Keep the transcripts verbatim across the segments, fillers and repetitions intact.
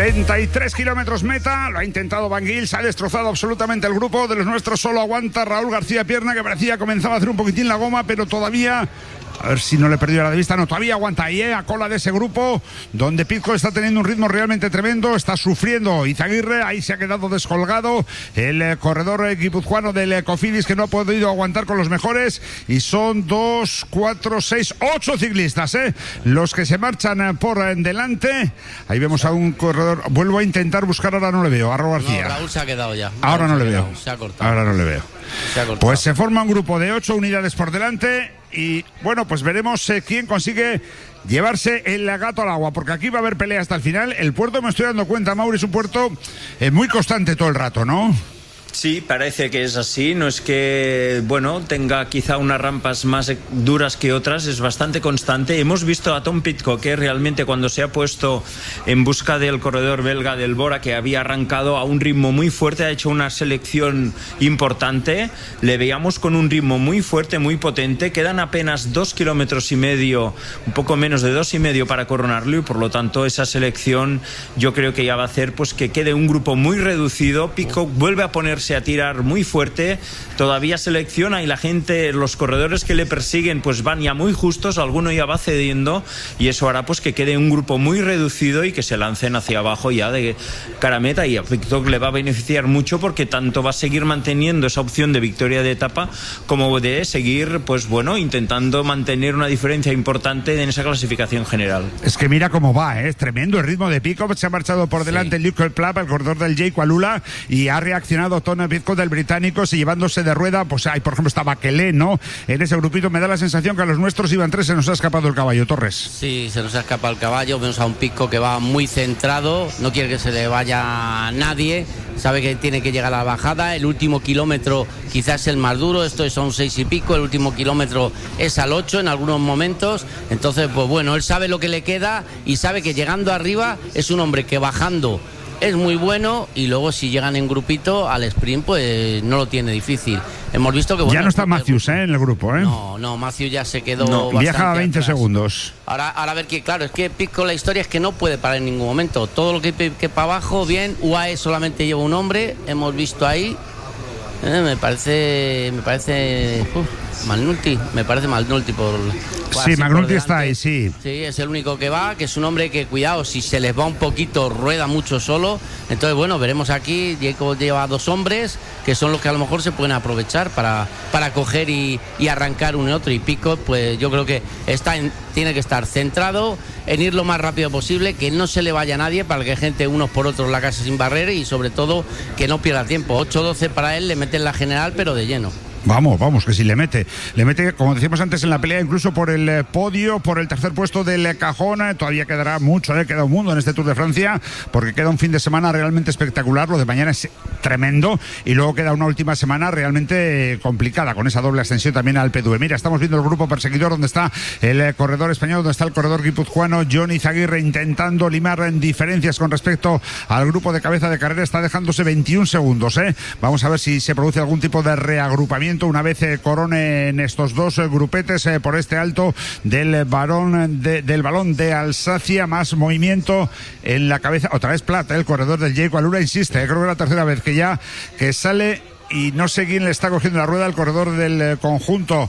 treinta y tres kilómetros meta, lo ha intentado Van Gils, se ha destrozado absolutamente el grupo de los nuestros, solo aguanta Raúl García Pierna, que parecía comenzaba a hacer un poquitín la goma, pero todavía... A ver si no le he perdido la de vista. No, todavía aguanta ahí, ¿eh? A cola de ese grupo, donde Pidcock está teniendo un ritmo realmente tremendo. Está sufriendo Izaguirre, ahí se ha quedado descolgado el eh, corredor eh, guipuzcoano del eh, Cofidis, que no ha podido aguantar con los mejores. Y son dos, cuatro, seis, ocho ciclistas, ¿eh? Los que se marchan eh, por eh, delante. Ahí vemos a un corredor. Vuelvo a intentar buscar, ahora no le veo. A Raúl García. No, Raúl se ha quedado ya. Ahora no le veo. Se ha cortado. Ahora no le veo. Se ha cortado. Pues se forma un grupo de ocho unidades por delante. Y bueno, pues veremos eh, quién consigue llevarse el gato al agua, porque aquí va a haber pelea hasta el final. El puerto, me estoy dando cuenta, Mauri, es un puerto eh, muy constante todo el rato, ¿no? Sí, parece que es así. No es que, bueno, tenga quizá unas rampas más duras que otras, es bastante constante. Hemos visto a Tom Pidcock que realmente cuando se ha puesto en busca del corredor belga del Bora, que había arrancado a un ritmo muy fuerte, ha hecho una selección importante. Le veíamos con un ritmo muy fuerte, muy potente. Quedan apenas dos kilómetros y medio, un poco menos de dos y medio para coronarlo, y por lo tanto esa selección yo creo que ya va a hacer pues que quede un grupo muy reducido. Pidcock vuelve a ponerse a tirar muy fuerte, todavía selecciona, y la gente, los corredores que le persiguen pues van ya muy justos, alguno ya va cediendo, y eso hará pues que quede un grupo muy reducido y que se lancen hacia abajo ya de cara a meta, y a Pidcock le va a beneficiar mucho porque tanto va a seguir manteniendo esa opción de victoria de etapa como de seguir pues bueno intentando mantener una diferencia importante en esa clasificación general. Es que mira cómo va, ¿eh? Es tremendo el ritmo de Pidcock. Se ha marchado por delante sí. el Luke Plap, el corredor del Jake Alula, y ha reaccionado Tom Pidcock del británico, si llevándose de rueda, pues hay, por ejemplo, está Baquelé, ¿no? En ese grupito me da la sensación que a los nuestros iban tres, se nos ha escapado el caballo, Torres. Sí, se nos ha escapado el caballo, vemos a un Pidcock que va muy centrado, no quiere que se le vaya nadie, sabe que tiene que llegar a la bajada, el último kilómetro quizás es el más duro, esto son seis y pico, el último kilómetro es al ocho en algunos momentos, entonces pues bueno, él sabe lo que le queda y sabe que llegando arriba es un hombre que bajando es muy bueno, y luego si llegan en grupito al sprint pues no lo tiene difícil. Hemos visto que bueno, ya no está Matthews ¿eh? en el grupo, ¿eh? No, no, Matthews ya se quedó no, viaja a veinte atrás. segundos. Ahora, ahora a ver que claro, es que Pidcock, la historia es que no puede parar en ningún momento. Todo lo que, que para abajo, bien, U A E solamente lleva un hombre, hemos visto ahí. Eh, me parece, me parece uf, Magnulti, me parece Magnulti por. Sí, Magnulti está ahí, sí. Sí, es el único que va, que es un hombre que, cuidado, si se les va un poquito, rueda mucho solo. Entonces, bueno, veremos aquí, Diego lleva dos hombres, que son los que a lo mejor se pueden aprovechar para, para coger y, y arrancar uno y otro. Y Pidcock, pues yo creo que está en, tiene que estar centrado en ir lo más rápido posible, que no se le vaya a nadie, para que gente unos por otros la casa sin barrera, y sobre todo que no pierda tiempo. ocho doce para él, le meten la general, pero de lleno. Vamos, vamos, que si le mete, le mete, como decíamos antes, en la pelea incluso por el eh, podio, por el tercer puesto del eh, cajón. Eh, todavía quedará mucho, eh, queda un mundo en este Tour de Francia, porque queda un fin de semana realmente espectacular, lo de mañana es tremendo, y luego queda una última semana realmente eh, complicada, con esa doble ascensión también al P D U E. Mira, estamos viendo el grupo perseguidor, donde está el eh, corredor español, donde está el corredor guipuzcoano, Jon Izaguirre, intentando limar en diferencias con respecto al grupo de cabeza de carrera, está dejándose veintiún segundos, eh. Vamos a ver si se produce algún tipo de reagrupamiento una vez eh, coronen estos dos eh, grupetes eh, por este alto del varón de, del balón de Alsacia. Más movimiento en la cabeza, otra vez Plata, el corredor del Jake Alula, insiste, eh, creo que es la tercera vez que ya que sale, y no sé quién le está cogiendo la rueda, el corredor del eh, conjunto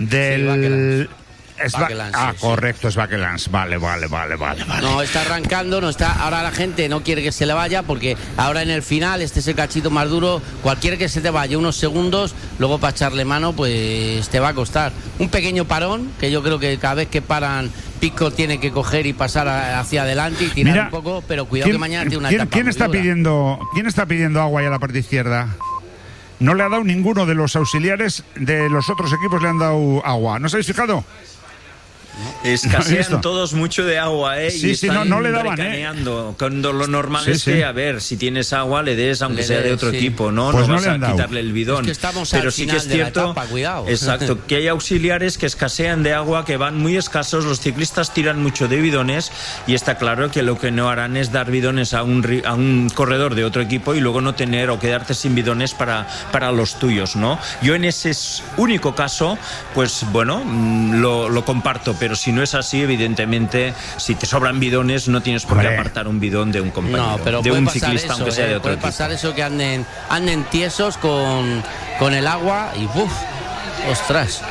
del... Sí, Es Bakelans, ah, sí, correcto, es Bakelans. Vale, vale, vale, vale, vale. No, está arrancando, no está. Ahora la gente no quiere que se le vaya, porque ahora en el final, este es el cachito más duro. Cualquiera que se te vaya unos segundos, luego para echarle mano, pues te va a costar. Un pequeño parón, que yo creo que cada vez que paran, Pidcock tiene que coger y pasar a, hacia adelante y tirar Mira, un poco, pero cuidado que mañana tiene una ¿quién, etapa ¿quién muy está dura. pidiendo, ¿Quién está pidiendo agua ahí a la parte izquierda? No le ha dado ninguno de los auxiliares de los otros equipos, le han dado agua. ¿No os habéis fijado? Escasean no todos mucho de agua, ¿eh? Sí, y sí, están no, no le daban, recaneando. ¿eh? Cuando lo normal sí, es sí. que, a ver, si tienes agua, le des, aunque le sea des, de otro sí. equipo, ¿no? Pues no no vas le han a dado. quitarle el bidón. Es que estamos Pero al sí final que es de la cierto, etapa, cuidado. Exacto, que hay auxiliares que escasean de agua, que van muy escasos. Los ciclistas tiran mucho de bidones, y está claro que lo que no harán es dar bidones a un, a un corredor de otro equipo y luego no tener o quedarte sin bidones para, para los tuyos, ¿no? Yo en ese único caso, pues bueno, lo, lo comparto, pero pero si no es así, evidentemente, si te sobran bidones, no tienes por qué Hombre. apartar un bidón de un compañero, No, pero de puede un pasar ciclista, eso, aunque sea eh, de otro puede tipo. pasar eso que anden, anden tiesos con, con el agua y ¡buf! ¡Ostras!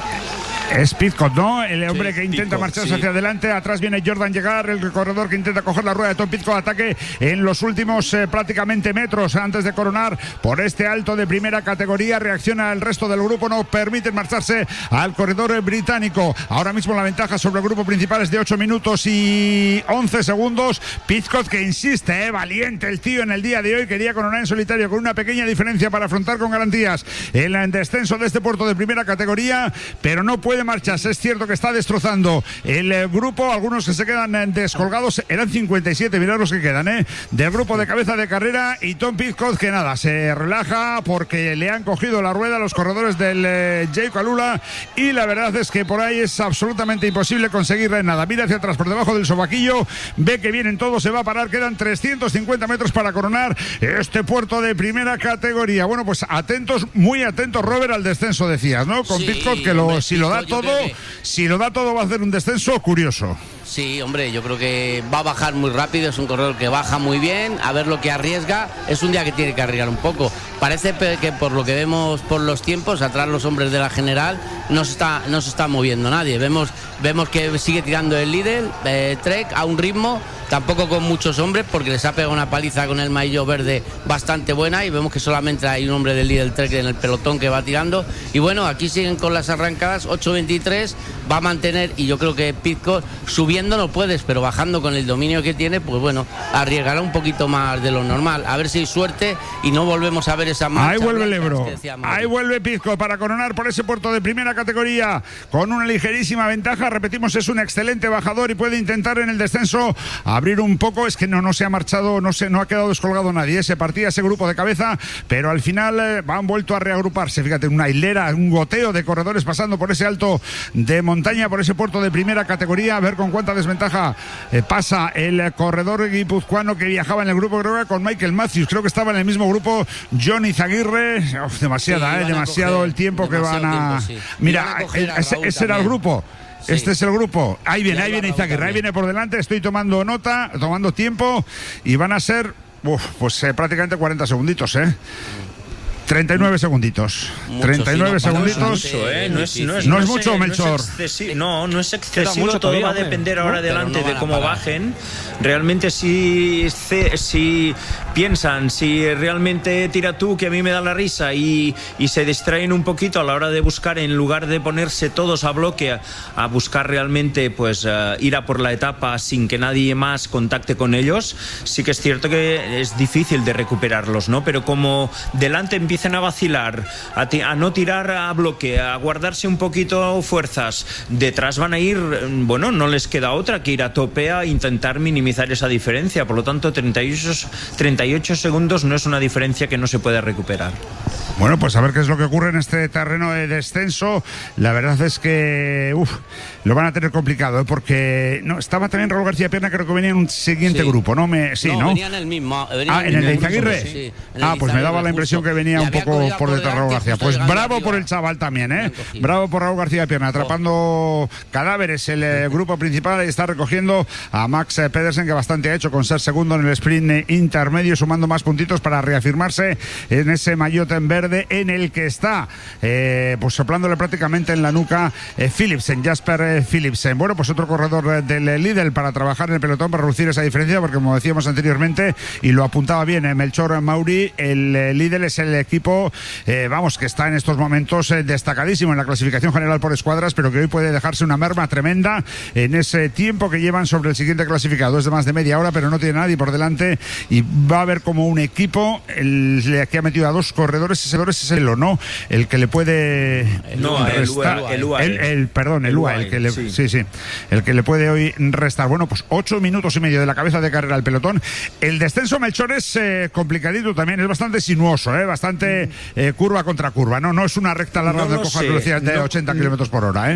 Es Pidcock, ¿no? El hombre Sí, que intenta Pidcock, marcharse sí. hacia adelante. Atrás viene Jordan Llegar, el corredor que intenta coger la rueda de Tom Pidcock. Ataque en los últimos eh, prácticamente metros antes de coronar por este alto de primera categoría. Reacciona el resto del grupo, no permiten marcharse al corredor británico. Ahora mismo la ventaja sobre el grupo principal es de ocho minutos y once segundos. Pidcock que insiste, eh, valiente el tío en el día de hoy. Quería coronar en solitario con una pequeña diferencia para afrontar con garantías el descenso de este puerto de primera categoría, pero no puede marcharse. Es cierto que está destrozando el eh, grupo, algunos que se quedan eh, descolgados, eran cincuenta y siete, mirad los que quedan, ¿eh? Del grupo de cabeza de carrera, y Tom Pidcock que nada, se relaja porque le han cogido la rueda a los corredores del eh, Jay Calula, y la verdad es que por ahí es absolutamente imposible conseguirle nada. Mira hacia atrás por debajo del sobaquillo, ve que vienen todos, se va a parar, quedan trescientos cincuenta metros para coronar este puerto de primera categoría. Bueno, pues atentos, muy atentos, Robert, al descenso, decías, ¿no? Con Sí, Pidcock que lo, hombre, si lo da Pidcock, yo todo, creo que- si lo da todo va a hacer un descenso curioso. Sí, hombre, yo creo que va a bajar muy rápido, es un corredor que baja muy bien, a ver lo que arriesga, es un día que tiene que arriesgar un poco. Parece que por lo que vemos por los tiempos, atrás los hombres de la general, no se está, no se está moviendo nadie. Vemos, vemos que sigue tirando el líder, eh, Trek, a un ritmo, tampoco con muchos hombres, porque les ha pegado una paliza con el maillot verde bastante buena, y vemos que solamente hay un hombre del líder Trek en el pelotón que va tirando. Y bueno, aquí siguen con las arrancadas, ocho veintitrés, va a mantener, y yo creo que Pidcock subiendo no puedes, pero bajando con el dominio que tiene, pues bueno, arriesgará un poquito más de lo normal. A ver si hay suerte y no volvemos a ver esa marcha. Ahí vuelve el Ebro, que decíamos. ahí vuelve Pidcock para coronar por ese puerto de primera categoría con una ligerísima ventaja. Repetimos, es un excelente bajador y puede intentar en el descenso abrir un poco. Es que no, no se ha marchado, no, se, no ha quedado descolgado nadie. Se partía ese grupo de cabeza, pero al final eh, han vuelto a reagruparse. Fíjate, una hilera, un goteo de corredores pasando por ese alto de montaña, por ese puerto de primera categoría. A ver con cuánta desventaja eh, pasa el corredor guipuzcoano que viajaba en el grupo, creo que con Michael Matthews. Creo que estaba en el mismo grupo Johnny Zaguirre. Uf, demasiada, Sí, eh, demasiado coger, el tiempo que van a... tiempo, sí. Mira, Iban a coger a ese, Raúl ese era el también. grupo. Sí. Este es el grupo. Ahí viene, Y ahí ahí va viene Raúl Izaguirre, ahí también. viene por delante. Estoy tomando nota, tomando tiempo, y van a ser, uf, pues eh, prácticamente cuarenta segunditos, ¿eh? treinta y nueve segunditos. Mucho, treinta y nueve sí, no, para segunditos. nosotros, Mucho, ¿eh? No es, no es, No es no mucho, es- Melchor. No es, excesi- no, no es excesivo, mucho todo todavía, va a hombre. depender ahora No, pero adelante no van de a cómo parar. bajen. Realmente si, ce- si piensan, si realmente tira tú, que a mí me da la risa, y, y se distraen un poquito a la hora de buscar, en lugar de ponerse todos a bloque a, a buscar realmente pues eh, ir a por la etapa sin que nadie más contacte con ellos, sí que es cierto que es difícil de recuperarlos, ¿no? Pero como delante empiezan a vacilar, a, ti- a no tirar a bloque, a guardarse un poquito fuerzas, detrás van a ir, bueno, no les queda otra que ir a tope a intentar minimizar esa diferencia. Por lo tanto, treinta y ocho, treinta y ocho segundos no es una diferencia que no se puede recuperar. Bueno, pues a ver qué es lo que ocurre en este terreno de descenso. La verdad es que uf, lo van a tener complicado, ¿eh? Porque no estaba también Raúl García Pierna, creo que venía en un siguiente Sí. grupo, ¿no? Me, sí, ¿no? venía en el mismo. venía Ah, ¿en el de mismo Izaguirre? grupo, sí, en el Ah, de pues me daba Izaguirre, la impresión justo. que venía Le un había poco cogido por detrás Raúl delante, García. justo Pues llegando bravo arriba. por el chaval también, Le ¿eh? han cogido. Bravo por Raúl García Pierna, atrapando cadáveres el eh, grupo principal, y está recogiendo a Max eh, Pedersen, que bastante ha hecho con ser segundo en el sprint eh, intermedio, sumando más puntitos para reafirmarse en ese maillot en verde en el que está eh, pues soplándole prácticamente en la nuca eh, Philipsen, Jasper eh, Philipsen. Bueno, pues otro corredor eh, del eh, Lidl para trabajar en el pelotón, para reducir esa diferencia, porque como decíamos anteriormente, y lo apuntaba bien eh, Melchor Mauri, el eh, Lidl es el equipo, eh, vamos, que está en estos momentos eh, destacadísimo en la clasificación general por escuadras, pero que hoy puede dejarse una merma tremenda en ese tiempo que llevan sobre el siguiente clasificado. Es de más de media hora, pero no tiene nadie por delante, y va a haber como un equipo el, que ha metido a dos corredores. Ese es el o no, el que le puede No, el U A E, el U A E. el, el- perdón, el, El U A E, el U A E, que le, sí. sí, sí, el que le puede hoy restar. Bueno, pues ocho minutos y medio de la cabeza de carrera al pelotón. El descenso, Melchor, es eh, complicadito también, es bastante sinuoso, eh, bastante eh, curva contra curva, no, no es una recta larga No de lo cojas sé, velocidades de no- ochenta kilómetros por hora, eh.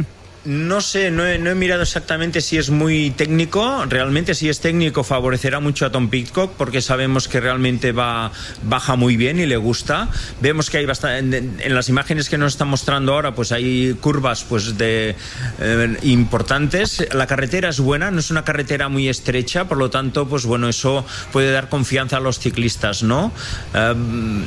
No sé, no he, no he mirado exactamente si es muy técnico. Realmente, si es técnico, favorecerá mucho a Tom Pidcock, porque sabemos que realmente va, baja muy bien y le gusta. Vemos que hay bastante, en, en las imágenes que nos están mostrando ahora, pues hay curvas pues de eh, importantes. La carretera es buena, no es una carretera muy estrecha, por lo tanto, pues bueno, eso puede dar confianza a los ciclistas, ¿no? Eh,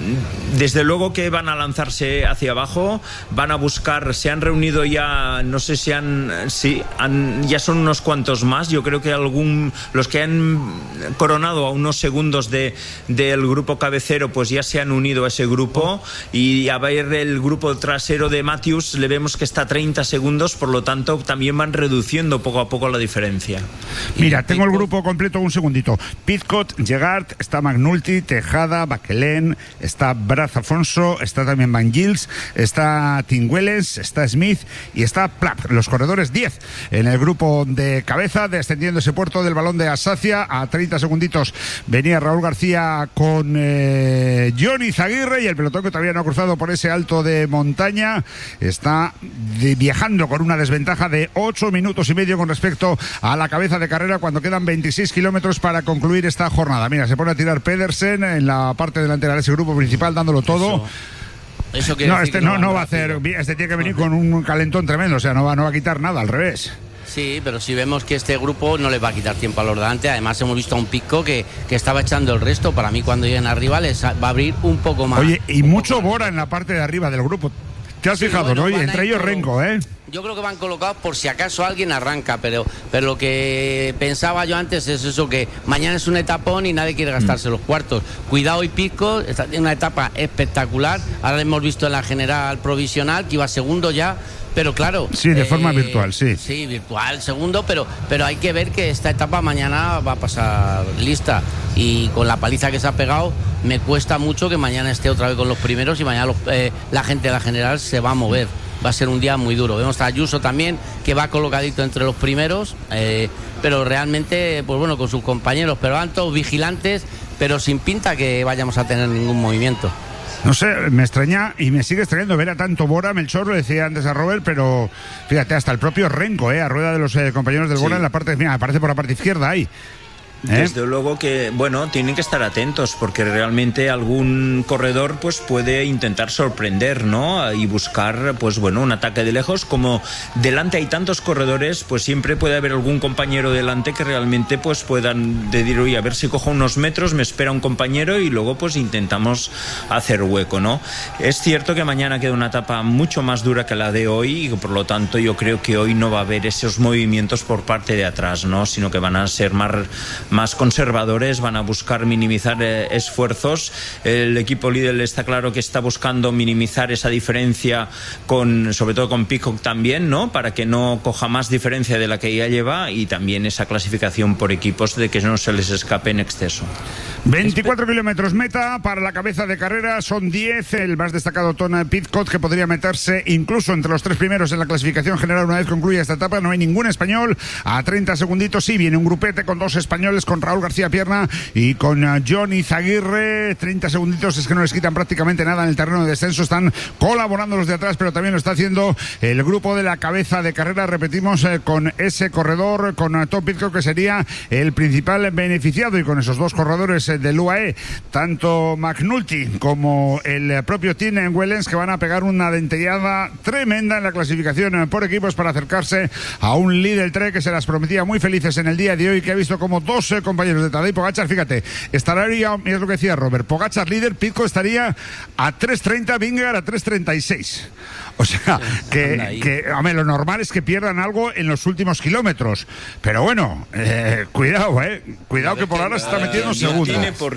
desde luego que van a lanzarse hacia abajo, van a buscar, se han reunido ya, no sé si han, sí, han, ya son unos cuantos más. Yo creo que algún, los que han coronado a unos segundos de del grupo cabecero, pues ya se han unido a ese grupo, y a ver el grupo trasero de Matthews le vemos que está a treinta segundos, por lo tanto también van reduciendo poco a poco la diferencia. Mira, tengo el grupo completo, un segundito. Pidcock, Gegard, está McNulty, Tejada, Baquelén, está Braz Afonso, está también Van Gils, está Tingwelles, está Smith y está Plapp. Los corredores diez en el grupo de cabeza, descendiendo ese puerto del Balón de Alsacia. A treinta segunditos venía Raúl García con eh, Johnny Zaguirre, y el pelotón, que todavía no ha cruzado por ese alto de montaña, está de, viajando con una desventaja de ocho minutos y medio con respecto a la cabeza de carrera, cuando quedan veintiséis kilómetros para concluir esta jornada. Mira, se pone a tirar Pedersen en la parte delantera de ese grupo principal, dándolo todo. Eso. Eso no, este no, no, no va a hacer, este tiene que venir con un calentón tremendo, o sea, no va, no va a quitar nada, al revés. Sí, pero si vemos que este grupo no les va a quitar tiempo a los de delante. Además, hemos visto a un Pidcock que, que estaba echando el resto. Para mí, cuando lleguen arriba, les va a abrir un poco más. Oye, y mucho Bora en la parte de arriba del grupo. ¿Te has sí, fijado, bueno, no? Y entre ellos Renko, ¿eh? Yo creo que van colocados por si acaso alguien arranca, pero, pero lo que pensaba yo antes es eso, que mañana es un etapón y nadie quiere gastarse mm. los cuartos. Cuidado, y Pidcock está en una etapa espectacular. Ahora lo hemos visto en la general provisional, que iba segundo ya. Pero claro... Sí, de eh, forma virtual, sí. Sí, virtual, segundo, pero, pero hay que ver que esta etapa mañana va a pasar lista. Y con la paliza que se ha pegado, me cuesta mucho que mañana esté otra vez con los primeros, y mañana los, eh, la gente de la general se va a mover. Va a ser un día muy duro. Vemos a Ayuso también, que va colocadito entre los primeros, eh, pero realmente, pues bueno, con sus compañeros, pero van todos vigilantes, pero sin pinta que vayamos a tener ningún movimiento. No sé, me extraña y me sigue extrañando ver a tanto Bora. Melchor, lo decía antes a Robert, pero fíjate, hasta el propio Renko, eh, a rueda de los eh, compañeros del sí. Bora en la parte, mira, aparece por la parte izquierda ahí. ¿Eh? Desde luego que, bueno, tienen que estar atentos, porque realmente algún corredor pues puede intentar sorprender, ¿no? Y buscar, pues bueno, un ataque de lejos. Como delante hay tantos corredores, pues siempre puede haber algún compañero delante que realmente pues puedan decir, oye, a ver si cojo unos metros, me espera un compañero y luego pues intentamos hacer hueco, ¿no? Es cierto que mañana queda una etapa mucho más dura que la de hoy, y por lo tanto yo creo que hoy no va a haber esos movimientos por parte de atrás, ¿no? Sino que van a ser más más conservadores, van a buscar minimizar eh, esfuerzos. El equipo líder está claro que está buscando minimizar esa diferencia, con, sobre todo con Pidcock también, ¿no? Para que no coja más diferencia de la que ya lleva, y también esa clasificación por equipos de que no se les escape en exceso. veinticuatro kilómetros meta para la cabeza de carrera, son diez. El más destacado Tom Pidcock, que podría meterse incluso entre los tres primeros en la clasificación general una vez concluya esta etapa. No hay ningún español. A treinta segunditos sí viene un grupete con dos españoles, con Raúl García Pierna y con Johnny Zaguirre. treinta segunditos es que no les quitan prácticamente nada en el terreno de descenso. Están colaborando los de atrás, pero también lo está haciendo el grupo de la cabeza de carrera. Repetimos, eh, con ese corredor, con uh, Tom Pidcock, que sería el principal beneficiado, y con esos dos corredores eh, del U A E, tanto McNulty como el eh, propio Tim Wellens, que van a pegar una dentellada tremenda en la clasificación eh, por equipos para acercarse a un líder Trek que se las prometía muy felices en el día de hoy, que ha visto como dos eh, compañeros de Tadej Pogačar, fíjate, estaría, es lo que decía Robert, Pogačar líder, Pidcock estaría a tres treinta, Vingegaard a tres treinta y seis. O sea, que, que hombre, lo normal es que pierdan algo en los últimos kilómetros. Pero bueno, eh, cuidado, eh. Cuidado, que por ahora se está metiendo segundo.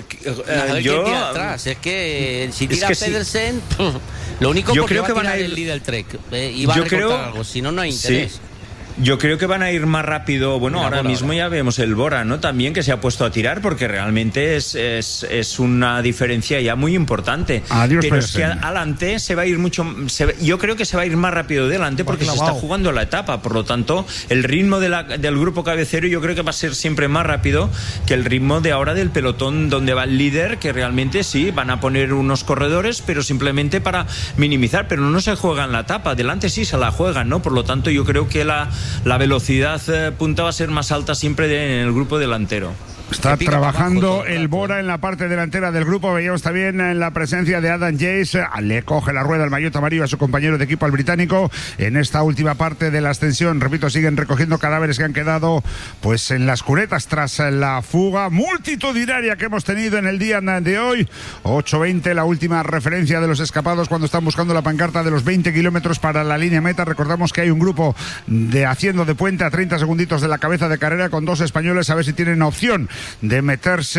Uh, yo, tira atrás. Es que si tira es que Pedersen, sí. Lo único yo porque creo va que a van tirar a ir... el líder Trek, eh, y va yo a recortar creo... algo, si no, no hay interés. Sí. Yo creo que van a ir más rápido. Bueno, Mira, ahora bueno, mismo ahora. ya vemos el Bora, ¿no? También que se ha puesto a tirar porque realmente es, es, es una diferencia ya muy importante. Adiós, pero es que Pérez. adelante se va a ir mucho. Se, yo creo que se va a ir más rápido delante porque se está jugando la etapa. Por lo tanto, el ritmo de la, del grupo cabecero yo creo que va a ser siempre más rápido que el ritmo de ahora del pelotón donde va el líder, que realmente sí, van a poner unos corredores, pero simplemente para minimizar, pero no se juegan la etapa. Delante sí se la juegan, ¿no? Por lo tanto, yo creo que la La velocidad eh, punta va a ser más alta siempre de, en el grupo delantero. Está trabajando abajo, el Bora en la parte delantera del grupo. Veíamos también en la presencia de Adam Yates. Le coge la rueda el maillot amarillo a su compañero de equipo, al británico. En esta última parte de la ascensión, repito, siguen recogiendo cadáveres que han quedado pues en las cunetas tras la fuga multitudinaria que hemos tenido en el día de hoy. ocho veinte, la última referencia de los escapados cuando están buscando la pancarta de los veinte kilómetros para la línea meta. Recordamos que hay un grupo de haciendo de puente a treinta segunditos de la cabeza de carrera con dos españoles, a ver si tienen opción de meterse,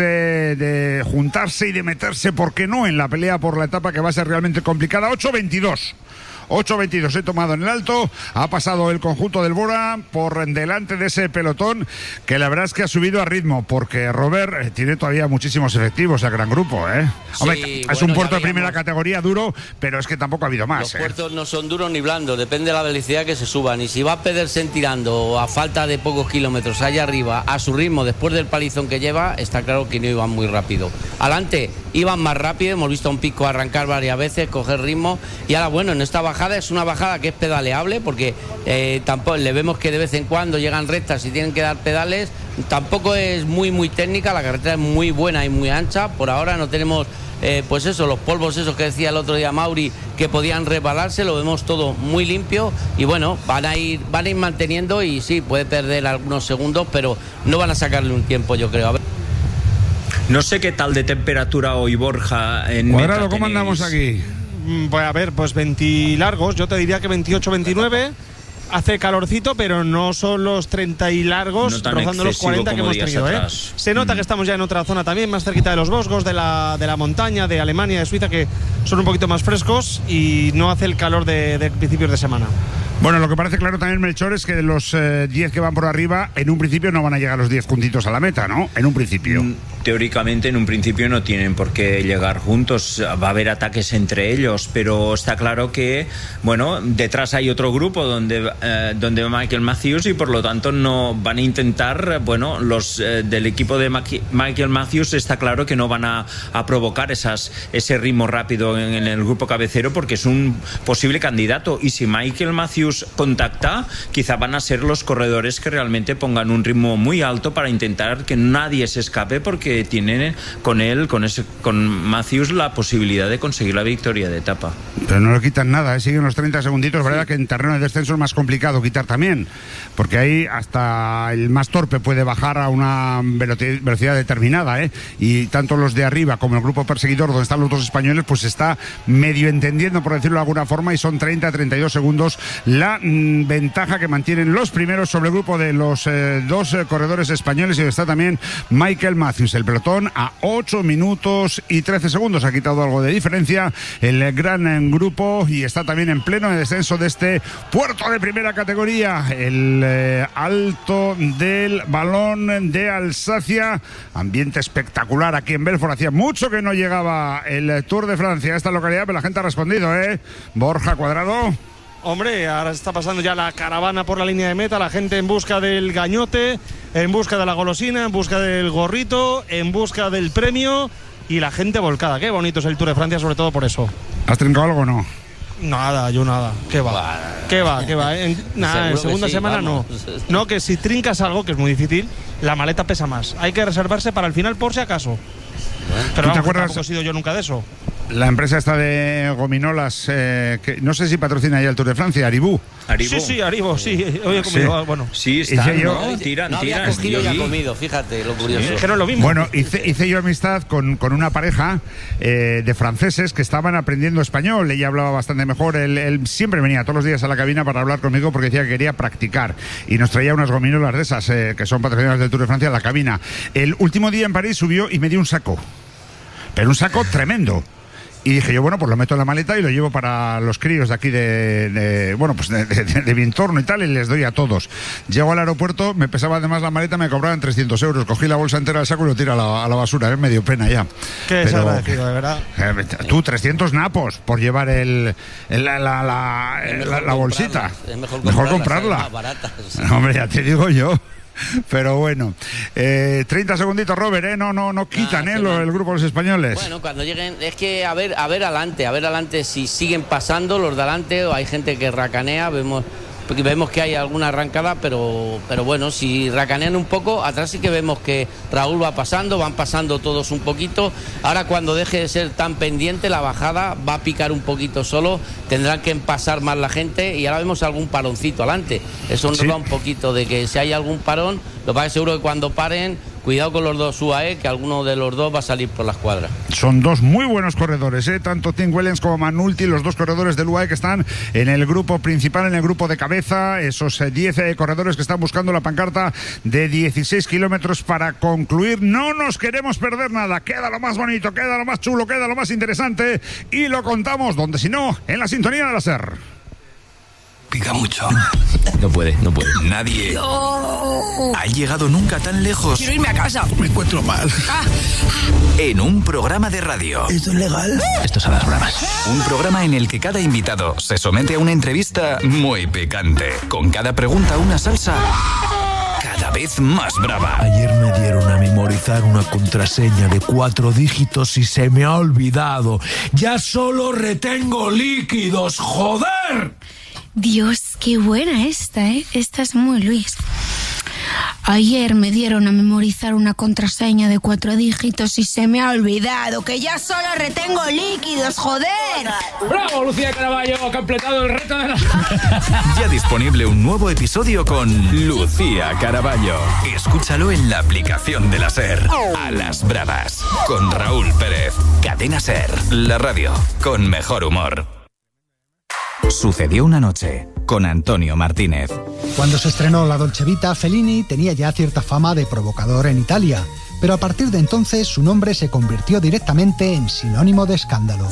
de juntarse y de meterse, ¿por qué no?, en la pelea por la etapa que va a ser realmente complicada. ocho veintidós. ocho veintidós he tomado en el alto, ha pasado el conjunto del Bora por delante de ese pelotón que la verdad es que ha subido a ritmo porque Robert eh, tiene todavía muchísimos efectivos, el gran grupo, ¿eh? Sí, Hombre, es bueno, un puerto ya de primera veíamos. categoría duro, pero es que tampoco ha habido más. Los ¿eh? puertos no son duros ni blandos, depende de la velocidad que se suban. Y si va Pedersen tirando o a falta de pocos kilómetros allá arriba a su ritmo después del palizón que lleva, está claro que no iban muy rápido. Adelante iban más rápido, hemos visto a un pico arrancar varias veces, coger ritmo. Y ahora, bueno, en esta bajada es una bajada que es pedaleable porque eh, tampoco le vemos que de vez en cuando llegan rectas y tienen que dar pedales. Tampoco es muy muy técnica, la carretera es muy buena y muy ancha. Por ahora no tenemos eh, pues eso, los polvos esos que decía el otro día Mauri que podían resbalarse, lo vemos todo muy limpio y bueno, van a ir van a ir manteniendo y sí, puede perder algunos segundos, pero no van a sacarle un tiempo, yo creo. A ver. No sé qué tal de temperatura hoy, Borja, en Cuadrado, meta ¿cómo tenéis? andamos aquí? Pues a ver, pues veinte largos, yo te diría que veintiocho, veintinueve. Hace calorcito, pero no son los treinta y largos, No tan rozando los excesivo cuarenta que como hemos días tenido. ¿eh? atrás. Se nota Mm. que estamos ya en otra zona también, más cerquita de los Vosgos, de la, de la montaña, de Alemania, de Suiza, que son un poquito más frescos y no hace el calor de, de principios de semana. Bueno, lo que parece claro también, Melchor, es que de los eh, diez que van por arriba, en un principio no van a llegar los diez juntitos a la meta, ¿no? En un principio. Mm, Teóricamente, en un principio no tienen por qué llegar juntos. Va a haber ataques entre ellos, pero está claro que, bueno, detrás hay otro grupo donde, eh, donde va Michael Matthews y por lo tanto no van a intentar, bueno, los eh, del equipo de Maki- Michael Matthews está claro que no van a, a provocar esas, ese ritmo rápido en, en el grupo cabecero porque es un posible candidato. Y si Michael Matthews contacta, quizá van a ser los corredores que realmente pongan un ritmo muy alto para intentar que nadie se escape porque tienen con él, con ese, con Matthews, la posibilidad de conseguir la victoria de etapa. Pero no le quitan nada, ¿eh? Siguen los treinta segunditos, sí. ¿Verdad? Que en terreno de descenso es más complicado quitar también, porque ahí hasta el más torpe puede bajar a una velocidad determinada, ¿eh? Y tanto los de arriba como el grupo perseguidor, donde están los dos españoles, pues está medio entendiendo, por decirlo de alguna forma, y son treinta a treinta y dos segundos la mmm, ventaja que mantienen los primeros sobre el grupo de los eh, dos eh, corredores españoles, y donde está también Michael Matthews. El pelotón a ocho minutos y trece segundos. Ha quitado algo de diferencia el gran grupo y está también en pleno descenso de este puerto de primera categoría. El eh, alto del balón de Alsacia. Ambiente espectacular aquí en Belfort. Hacía mucho que no llegaba el Tour de Francia a esta localidad, pero la gente ha respondido, ¿eh? Borja Cuadrado. Hombre, ahora está pasando ya la caravana por la línea de meta, la gente en busca del gañote, en busca de la golosina, en busca del gorrito, en busca del premio y la gente volcada. Qué bonito es el Tour de Francia, sobre todo por eso. ¿Has trincado algo o no? Nada, yo nada. ¿Qué va? Bah. ¿Qué va? ¿Qué va? En, nada, en segunda sí, semana vamos. no. No, que si trincas algo, que es muy difícil, la maleta pesa más. Hay que reservarse para el final por si acaso. Pero vamos, acuerdas? tampoco he sido yo nunca de eso. La empresa esta de gominolas, eh, que no sé si patrocina ya el Tour de Francia, Aribú. Aribó. Sí, sí, Aribo, sí. Hoy he comido, Sí. bueno. Sí, están, yo- ¿no? Tiran, No había tiran. cogido y Yo ha vi. comido, fíjate lo curioso. Es que no es lo mismo. Bueno, hice, hice yo amistad con, con una pareja eh, de franceses que estaban aprendiendo español. Ella hablaba bastante mejor. Él, él siempre venía todos los días a la cabina para hablar conmigo porque decía que quería practicar. Y nos traía unas gominolas de esas eh, que son patrocinadas del Tour de Francia a la cabina. El último día en París subió y me dio un saco. Pero un saco tremendo. Y dije yo, bueno, pues lo meto en la maleta y lo llevo para los críos de aquí de, de bueno, pues de, de, de mi entorno y tal, y les doy a todos. Llego al aeropuerto, me pesaba además la maleta, me cobraban trescientos euros. Cogí la bolsa entera del saco y lo tiro a la, a la basura, ¿eh? Me dio pena ya. Qué desagradecido, de verdad. Eh, tú, trescientos napos por llevar el, el la, la, la, la, la bolsita. Es mejor, mejor comprarla. comprarla. No, hombre, ya te digo yo. Pero bueno, eh, treinta segunditos, Robert, ¿eh? No, no, no quitan, ¿eh? Lo, el grupo de los españoles. Bueno, cuando lleguen, es que a ver, a ver adelante, a ver adelante si siguen pasando los de adelante o hay gente que racanea, vemos... Porque vemos que hay alguna arrancada, pero, pero bueno, si racanean un poco, atrás sí que vemos que Raúl va pasando, van pasando todos un poquito. Ahora cuando deje de ser tan pendiente, la bajada va a picar un poquito solo, tendrán que pasar más la gente y ahora vemos algún paroncito adelante. Eso nos sí. da un poquito de que si hay algún parón, lo que pasa es seguro que cuando paren, cuidado con los dos U A E, que alguno de los dos va a salir por la escuadra. Son dos muy buenos corredores, ¿eh? Tanto Tim Wellens como Manulti, los dos corredores del U A E que están en el grupo principal, en el grupo de cabeza, esos diez eh, corredores que están buscando la pancarta de dieciséis kilómetros para concluir. No nos queremos perder nada, queda lo más bonito, queda lo más chulo, queda lo más interesante y lo contamos, donde si no, en la sintonía de la SER. Pica mucho. No puede, no puede. Nadie no. ha llegado nunca tan lejos. Quiero irme a casa. Me encuentro mal. Ah. En un programa de radio. ¿Esto es legal? Esto son las bromas. Un programa en el que cada invitado se somete a una entrevista muy picante. Con cada pregunta una salsa cada vez más brava. Ayer me dieron a memorizar una contraseña de cuatro dígitos y se me ha olvidado. Ya solo retengo líquidos, ¡joder! Dios, qué buena esta, ¿eh? Esta es muy Luis. Ayer me dieron a memorizar una contraseña de cuatro dígitos y se me ha olvidado que ya solo retengo líquidos, joder. ¡Bravo, Lucía Caraballo! Ha completado el reto de la... Ya disponible un nuevo episodio con Lucía Caraballo. Escúchalo en la aplicación de la SER. A las bravas. Con Raúl Pérez. Cadena SER. La radio con mejor humor. Sucedió una noche con Antonio Martínez. Cuando se estrenó La Dolce Vita, Fellini tenía ya cierta fama de provocador en Italia, pero a partir de entonces su nombre se convirtió directamente en sinónimo de escándalo.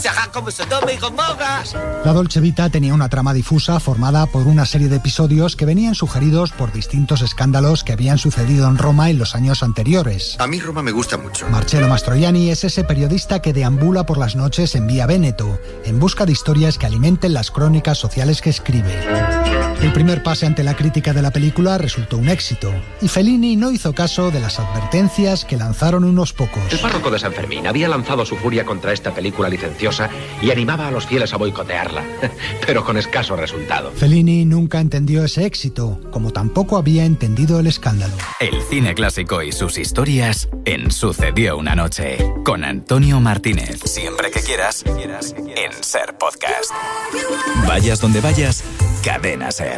La Dolce Vita tenía una trama difusa formada por una serie de episodios que venían sugeridos por distintos escándalos que habían sucedido en Roma en los años anteriores. A mí Roma me gusta mucho. Marcello Mastroianni es ese periodista que deambula por las noches en Vía Véneto, en busca de historias que alimenten las crónicas sociales que escribe. El primer pase ante la crítica de la película resultó un éxito, y Fellini no hizo caso de las advertencias que lanzaron unos pocos. El párroco de San Fermín había lanzado su furia contra esta película licenciosa y animaba a los fieles a boicotearla, pero con escaso resultado. Fellini nunca entendió ese éxito, como tampoco había entendido el escándalo. El cine clásico y sus historias en Sucedió una noche, con Antonio Martínez. Siempre que quieras, en SER Podcast. Vayas donde vayas, Cadena SER.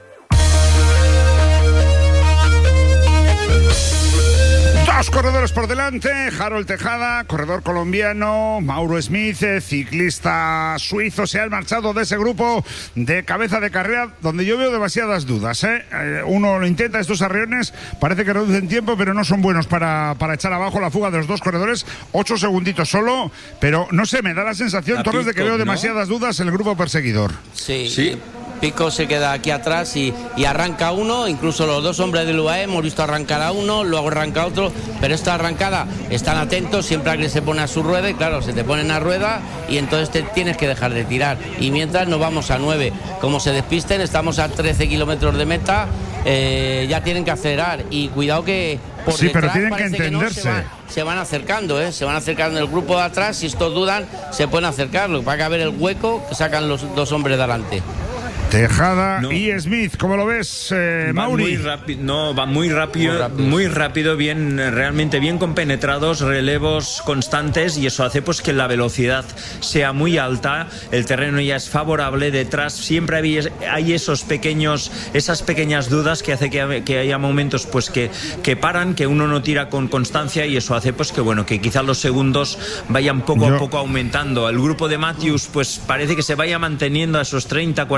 Dos corredores por delante, Harold Tejada, corredor colombiano, Mauro Smith, ciclista suizo, se han marchado de ese grupo de cabeza de carrera donde yo veo demasiadas dudas, ¿eh? Eh, uno lo intenta, estos arriones parece que reducen tiempo, pero no son buenos para, para echar abajo la fuga de los dos corredores, ocho segunditos solo, pero no sé, me da la sensación, la Torres, Pitcock, de que veo demasiadas ¿no? dudas en el grupo perseguidor. Sí, sí. Pico se queda aquí atrás y, y arranca uno, incluso los dos hombres del U A E hemos visto arrancar a uno, luego arranca otro, pero esta arrancada están atentos, siempre alguien se pone a su rueda y claro, se te ponen a rueda y entonces te tienes que dejar de tirar. Y mientras nos vamos a nueve, como se despisten, estamos a trece kilómetros de meta, eh, ya tienen que acelerar y cuidado que por sí, detrás pero tienen que entenderse. Que no, se, van, se van acercando, ¿eh? se van acercando el grupo de atrás, si estos dudan, se pueden acercar, lo que va a haber el hueco que sacan los dos hombres de adelante. Tejada no. y Smith, ¿cómo lo ves, eh, Mauri? Muy rápido, no, va muy rápido, muy rápido, muy rápido, bien, realmente bien compenetrados, relevos constantes y eso hace pues que la velocidad sea muy alta, el terreno ya es favorable, detrás siempre hay, hay esos pequeños, esas pequeñas dudas que hace que, que haya momentos pues que, que paran, que uno no tira con constancia y eso hace pues que bueno, que quizás los segundos vayan poco Yo... a poco aumentando. El grupo de Matthews pues parece que se vaya manteniendo a esos treinta, cuarenta segundos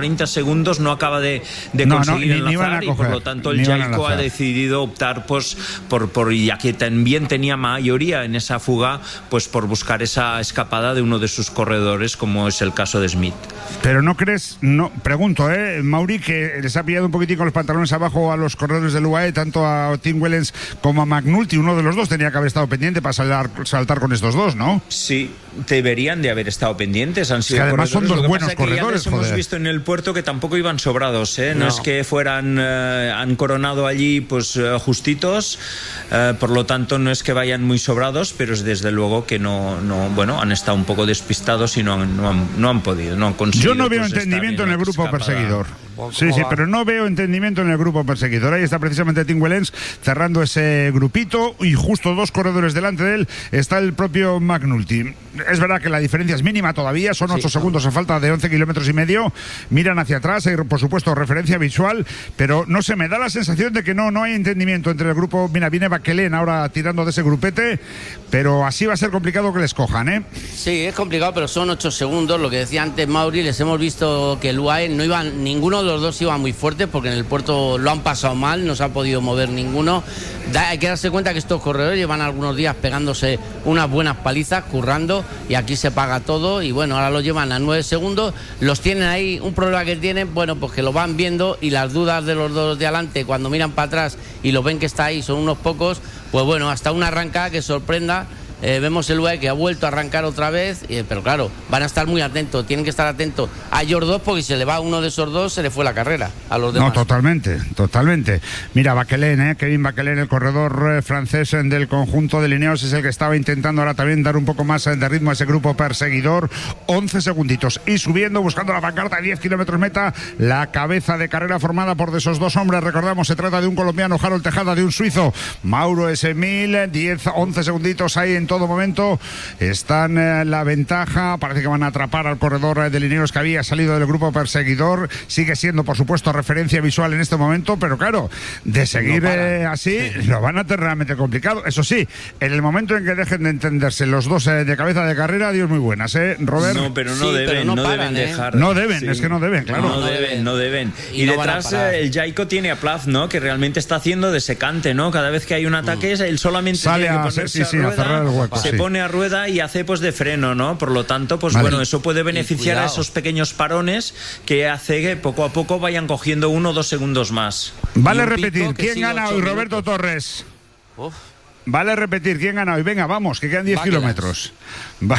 segundos no acaba de, de no, conseguir no, ni, enlazar ni y por lo tanto el Jayco ha decidido optar pues, por, por, ya que también tenía mayoría en esa fuga, pues por buscar esa escapada de uno de sus corredores, como es el caso de Smith. Pero no crees, no pregunto, ¿eh, Mauri, que les ha pillado un poquitín con los pantalones abajo a los corredores del U A E, tanto a Tim Wellens como a McNulty? Uno de los dos tenía que haber estado pendiente para saltar, saltar con estos dos, ¿no? Sí, deberían de haber estado pendientes. Han sido que además son dos buenos que corredores. Ya hemos visto en el puerto que tampoco iban sobrados, ¿eh? No, no es que fueran, eh, han coronado allí pues eh, justitos, eh, por lo tanto no es que vayan muy sobrados, pero es desde luego que no, no bueno, han estado un poco despistados y no han, no han, no han podido, no han conseguido. Yo no veo pues, entendimiento en el grupo escapada. perseguidor. Sí, sí, pero no veo entendimiento en el grupo perseguidor. Ahí está precisamente Tim Wellens cerrando ese grupito y justo dos corredores delante de él está el propio McNulty. Es verdad que la diferencia es mínima todavía, son ocho sí, segundos a falta de once kilómetros y medio. Miran hacia atrás, hay por supuesto referencia visual, pero no sé, me da la sensación de que no, no hay entendimiento entre el grupo. Mira, viene Baquelén ahora tirando de ese grupete, pero así va a ser complicado que les cojan, ¿eh? Sí, es complicado, pero son ocho segundos. Lo que decía antes Mauri, les hemos visto que el U A E no iban, ninguno de los dos iba muy fuerte porque en el puerto lo han pasado mal, no se ha podido mover ninguno. Da, hay que darse cuenta que estos corredores llevan algunos días pegándose unas buenas palizas, currando, y aquí se paga todo. Y bueno, ahora lo llevan a nueve segundos, los tienen ahí. Un problema que tienen, bueno, pues que lo van viendo y las dudas de los dos de adelante cuando miran para atrás y lo ven que está ahí, son unos pocos. Pues bueno, hasta una arrancada que sorprenda. Eh, vemos el U A E que ha vuelto a arrancar otra vez, eh, pero claro, van a estar muy atentos, tienen que estar atentos a ellos dos, porque si se le va a uno de esos dos, se le fue la carrera a los demás. No, totalmente, totalmente. Mira, Baquelén, eh, Kevin Baquelén, el corredor eh, francés eh, del conjunto de Ineos, es el que estaba intentando ahora también dar un poco más eh, de ritmo a ese grupo perseguidor. once segunditos y subiendo, buscando la pancarta de diez kilómetros meta, la cabeza de carrera formada por de esos dos hombres. Recordamos, se trata de un colombiano, Harold Tejada, de un suizo, Mauro Esmil. diez, once segunditos ahí en todo momento están eh, la ventaja. Parece que van a atrapar al corredor eh, de Ineos que había salido del grupo perseguidor. Sigue siendo por supuesto referencia visual en este momento, pero claro, de seguir no eh, así sí. lo van a tener realmente complicado. Eso sí, en el momento en que dejen de entenderse los dos eh, de cabeza de carrera, Dios muy buenas, ¿eh, Robert? No, pero no sí, deben, pero no, no paran, deben ¿eh? dejar. No deben, sí. es que no deben, claro. No, no deben, no deben. Y, y no detrás eh, el Jayco tiene a Plaz, ¿no? Que realmente está haciendo de secante, ¿no? Cada vez que hay un ataque, mm. él solamente sale tiene a, que ponerse sí, sí, a, rueda, a cerrar el hueco. Se sí. pone a rueda y hace pues de freno, ¿no? Por lo tanto, pues vale. bueno, eso puede beneficiar a esos pequeños parones que hace que poco a poco vayan cogiendo uno o dos segundos más. Vale repetir, ¿quién gana hoy? Roberto Torres. Uf. Vale repetir, ¿quién gana hoy? Venga, vamos, que quedan diez kilómetros. Va.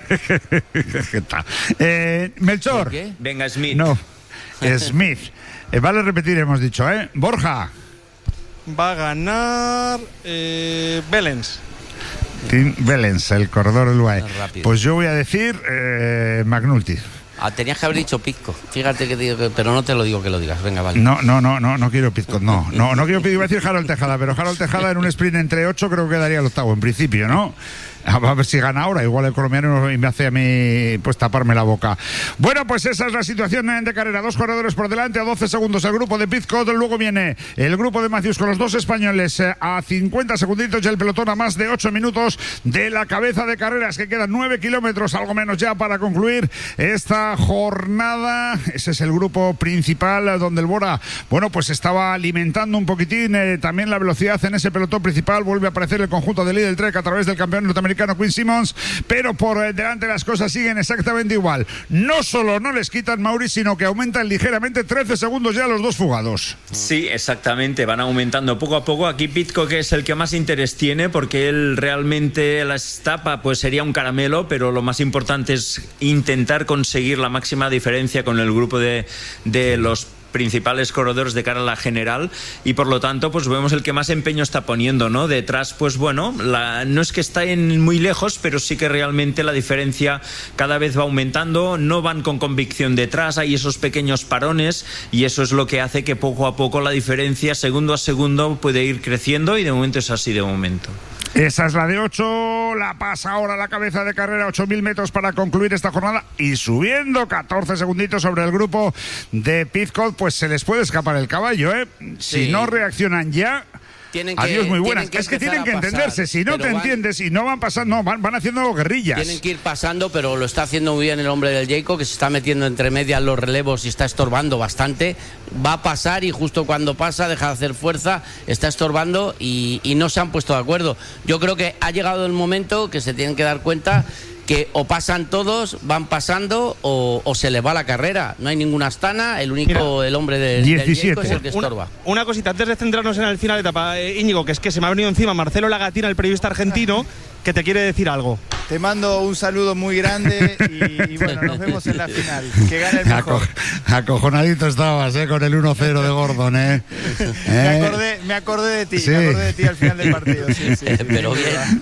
eh, Melchor. ¿Qué? Venga, Smith. No, Smith. Eh, vale repetir, hemos dicho, ¿eh? Borja. Va a ganar eh, Wellens. Tim Wellens, el corredor del U A E. Pues yo voy a decir eh, McNulty. Ah, tenías que haber dicho Pizco. Fíjate que digo, pero no te lo digo que lo digas. Venga, vale. No, no, no, no, no quiero Pizco. No, no, no quiero Pizco. Iba a decir Harold Tejada, pero Harold Tejada en un sprint entre ocho creo que daría el octavo en principio, ¿no? A ver si gana ahora, igual el colombiano y me hace a mí pues taparme la boca. Bueno, pues esa es la situación de carrera. Dos corredores por delante, a doce segundos el grupo de Pizcot. Luego viene el grupo de Matthews con los dos españoles a cincuenta segunditos y el pelotón a más de ocho minutos de la cabeza de carreras, que quedan nueve kilómetros, algo menos ya, para concluir esta jornada. Ese es el grupo principal donde el Bora, bueno, pues estaba alimentando un poquitín eh, también la velocidad en ese pelotón principal. Vuelve a aparecer el conjunto de Lidl Trek a través del campeón norteamericano Quinn Simmons, pero por delante las cosas siguen exactamente igual. No solo no les quitan, Mauri, sino que aumentan ligeramente, trece segundos ya los dos fugados. Sí, exactamente, van aumentando poco a poco. Aquí Pizco, que es el que más interés tiene, porque él realmente la etapa pues sería un caramelo, pero lo más importante es intentar conseguir la máxima diferencia con el grupo de, de los principales corredores de cara a la general, y por lo tanto pues vemos el que más empeño está poniendo, ¿no? Detrás pues bueno, la, no es que estén muy lejos, pero sí que realmente la diferencia cada vez va aumentando. No van con convicción detrás, hay esos pequeños parones y eso es lo que hace que poco a poco la diferencia segundo a segundo puede ir creciendo, y de momento es así de momento. Esa es la de ocho, la pasa ahora la cabeza de carrera, ocho mil metros para concluir esta jornada, y subiendo catorce segunditos sobre el grupo de Pizcot, pues se les puede escapar el caballo, ¿eh? Si sí. no reaccionan ya, tienen que, Adiós, muy buenas. Que es que tienen que entenderse. Pasar, si no te van, entiendes, si no van pasando, no, van, van haciendo guerrillas. Tienen que ir pasando, pero lo está haciendo muy bien el hombre del Jayco, que se está metiendo entre medias los relevos y está estorbando bastante. Va a pasar y justo cuando pasa deja de hacer fuerza, está estorbando y, y no se han puesto de acuerdo. Yo creo que ha llegado el momento que se tienen que dar cuenta que o pasan todos, van pasando o, o se les va la carrera. No hay ninguna Astana, el único, Mira, el hombre del, del Jayco es el que estorba. Una, una cosita, antes de centrarnos en el final de etapa, eh, Íñigo, que es que se me ha venido encima Marcelo Lagatina, el periodista argentino, que te quiere decir algo. Te mando un saludo muy grande y, y bueno, nos vemos en la final. Que gane el mejor. Aco acojonadito estabas, ¿eh? Con el uno cero de Gordon, ¿eh? ¿Eh? Me, acordé, me acordé de ti, sí. me acordé de ti al final del partido. Sí, sí, sí, Pero bien.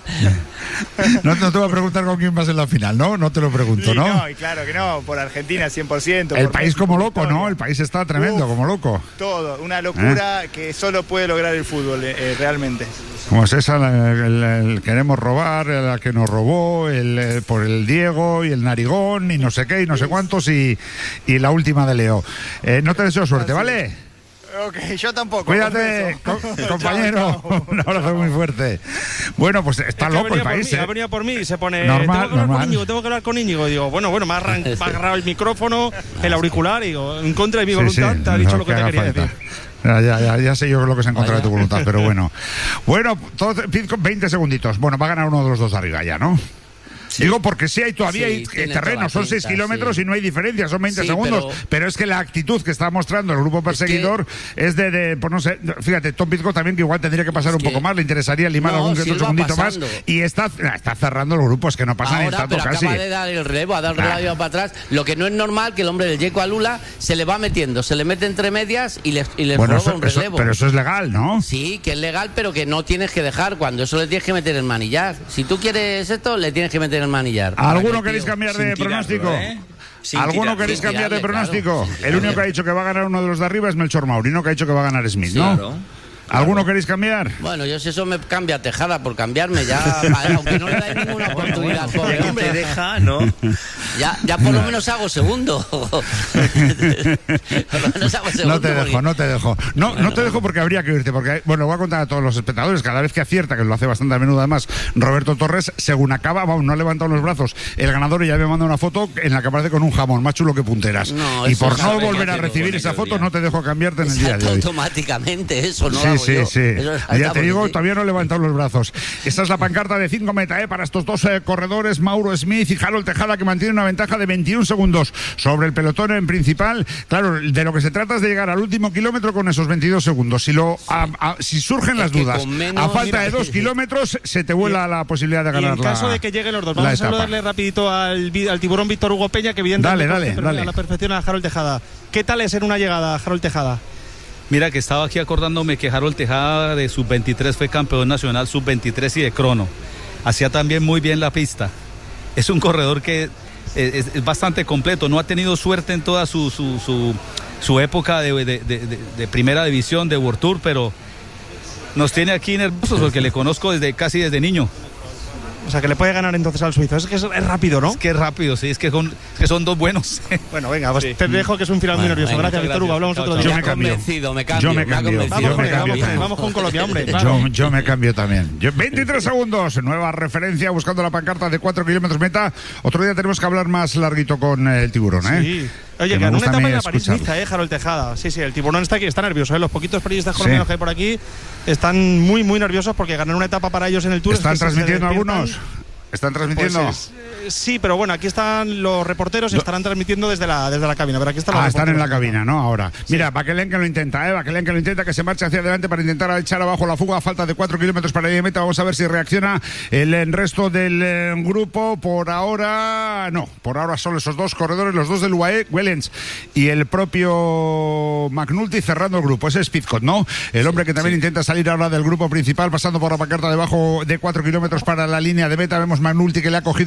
No, no te voy a preguntar con quién vas en la final, ¿no? No te lo pregunto, sí, ¿no? No, y claro que no, por Argentina cien por ciento. El por país México, como loco, victoria. ¿no? El país está tremendo, Uf, como loco. Todo, una locura ¿Eh? que solo puede lograr el fútbol, eh, realmente. Como es esa, el, el, el queremos robar, la que nos robó, el, el, por el Diego y el Narigón y no sé qué y no sé cuántos y, y la última de Leo. Eh, no te deseo suerte, ¿vale? Ok, yo tampoco. Cuídate, co compañero. Chao, chao. Un abrazo muy fuerte. Bueno, pues está es loco el país. Mí, ¿eh? Ha venido por mí y se pone. Normal, tengo que hablar normal. con Íñigo, tengo que hablar con Íñigo. Digo, bueno, bueno, me ha, me ha agarrado el micrófono, el auricular y digo, en contra de mi voluntad, sí, sí, te ha dicho lo, lo que, que te quería falta. decir. Ya, ya, ya, ya sé yo lo que es en contra Vaya. de tu voluntad, pero bueno. Bueno, veinte segunditos. Bueno, va a ganar uno de los dos de arriba ya, ¿no? Sí. Digo porque sí hay todavía sí, hay terreno, son seis kilómetros sí. y no hay diferencia, son veinte sí, segundos, pero... pero es que la actitud que está mostrando el grupo perseguidor es, que... es de, de, pues no sé, fíjate, Tom Pidcock también que igual tendría que pasar es un que... poco más, le interesaría limar no, algún si otro segundito más y está, está cerrando el grupo, es que no pasa Ahora, ni tanto pero casi. Acaba de dar el relevo, ha dado el relevo ah. para atrás, lo que no es normal que el hombre del Jayco Alula se le va metiendo, se le mete entre medias y le, y le bueno, roba eso, un relevo. Eso, pero eso es legal, ¿no? Sí, que es legal, pero que no tienes que dejar, cuando eso le tienes que meter el manillar. Si tú quieres esto, le tienes que meter el manillar. ¿Alguno queréis cambiar de pronóstico? ¿Eh? ¿Alguno queréis cambiar de pronóstico? Claro, el único que ha dicho que va a ganar uno de los de arriba es Melchor Maurino, que ha dicho que va a ganar Smith, ¿no? Claro. ¿Alguno claro. queréis cambiar? Bueno, yo si eso me cambia Tejada por cambiarme ya, aunque no le dais ninguna oportunidad, bueno, pobre hombre. Te deja, ¿no? Ya, ya por lo menos hago segundo. Por lo menos hago segundo. No te dejo, porque... no te dejo. No, bueno, no te dejo porque habría que irte, porque, bueno, voy a contar a todos los espectadores, cada vez que acierta, que lo hace bastante a menudo además, Roberto Torres, según acaba, vamos, no ha levantado los brazos, el ganador ya me manda una foto en la que aparece con un jamón, más chulo que punteras. No, y por no volver a recibir esa foto, no te dejo cambiarte en el día de hoy. Automáticamente, eso no sí, lo Sí, yo. sí, ya te digo, todavía no he levantado los brazos. Esta es la pancarta de cinco meta eh, para estos dos eh, corredores, Mauro Smith y Harold Tejada, que mantienen una ventaja de veintiún segundos sobre el pelotón en principal. Claro, de lo que se trata es de llegar al último kilómetro con esos veintidós segundos. Si lo a, a, si surgen las dudas, menos, a falta mira, de dos kilómetros, se te vuela la posibilidad de ganar la en caso la, de que lleguen los dos, vamos a saludarle rapidito al, al tiburón Víctor Hugo Peña, que evidentemente dale, dale, dale. a la perfección a Harold Tejada. ¿Qué tal es en una llegada, Harold Tejada? Mira que estaba aquí acordándome que Harold Tejada de sub veintitrés fue campeón nacional sub veintitrés y de crono. Hacía también muy bien la pista. Es un corredor que es, es bastante completo. No ha tenido suerte en toda su, su, su, su época de, de, de, de, de primera división, de World Tour, pero nos tiene aquí nerviosos porque le conozco desde casi desde niño. O sea, que le puede ganar entonces al suizo. Es que es, es rápido, ¿no? Es que es rápido, sí. Es que, con, que son dos buenos. Bueno, venga, pues sí. Te dejo que es un final bueno, muy nervioso. Venga, gracias, Víctor Hugo. Hablamos chao, otro día. Yo me cambio. Me cambio. Yo me cambio. Me vamos, me cambio. Vamos, vamos con Colombia, hombre. Claro. Yo, yo me cambio también. Yo, veintitrés segundos. Nueva referencia buscando la pancarta de cuatro kilómetros meta. Otro día tenemos que hablar más larguito con el tiburón, ¿eh? Sí. Oye, que ganó una etapa en la París-Niza, ¿eh? Harold Tejada. Sí, sí, el tiburón está aquí, está nervioso, ¿eh? Los poquitos periodistas colombianos sí. que hay por aquí están muy, muy nerviosos porque ganar una etapa para ellos en el Tour. ¿Están es que transmitiendo algunos? ¿Están transmitiendo? Pues es, sí, pero bueno, aquí están los reporteros, estarán transmitiendo desde la, desde la cabina. Pero aquí están los ah, están en la también. cabina, ¿no? Ahora. Sí. Mira, Baquelén que lo intenta, ¿eh? Baquelén que lo intenta, que se marcha hacia adelante para intentar echar abajo la fuga a falta de cuatro kilómetros para ir de meta. Vamos a ver si reacciona el, el resto del eh, grupo. Por ahora, no. Por ahora solo esos dos corredores, los dos del U A E, Wellens y el propio McNulty cerrando el grupo. Ese es Pidcock, ¿no? El hombre que también sí. intenta salir ahora del grupo principal, pasando por la pancarta debajo de cuatro kilómetros para la línea de meta. Vemos McNulty que le ha cogido la rueda.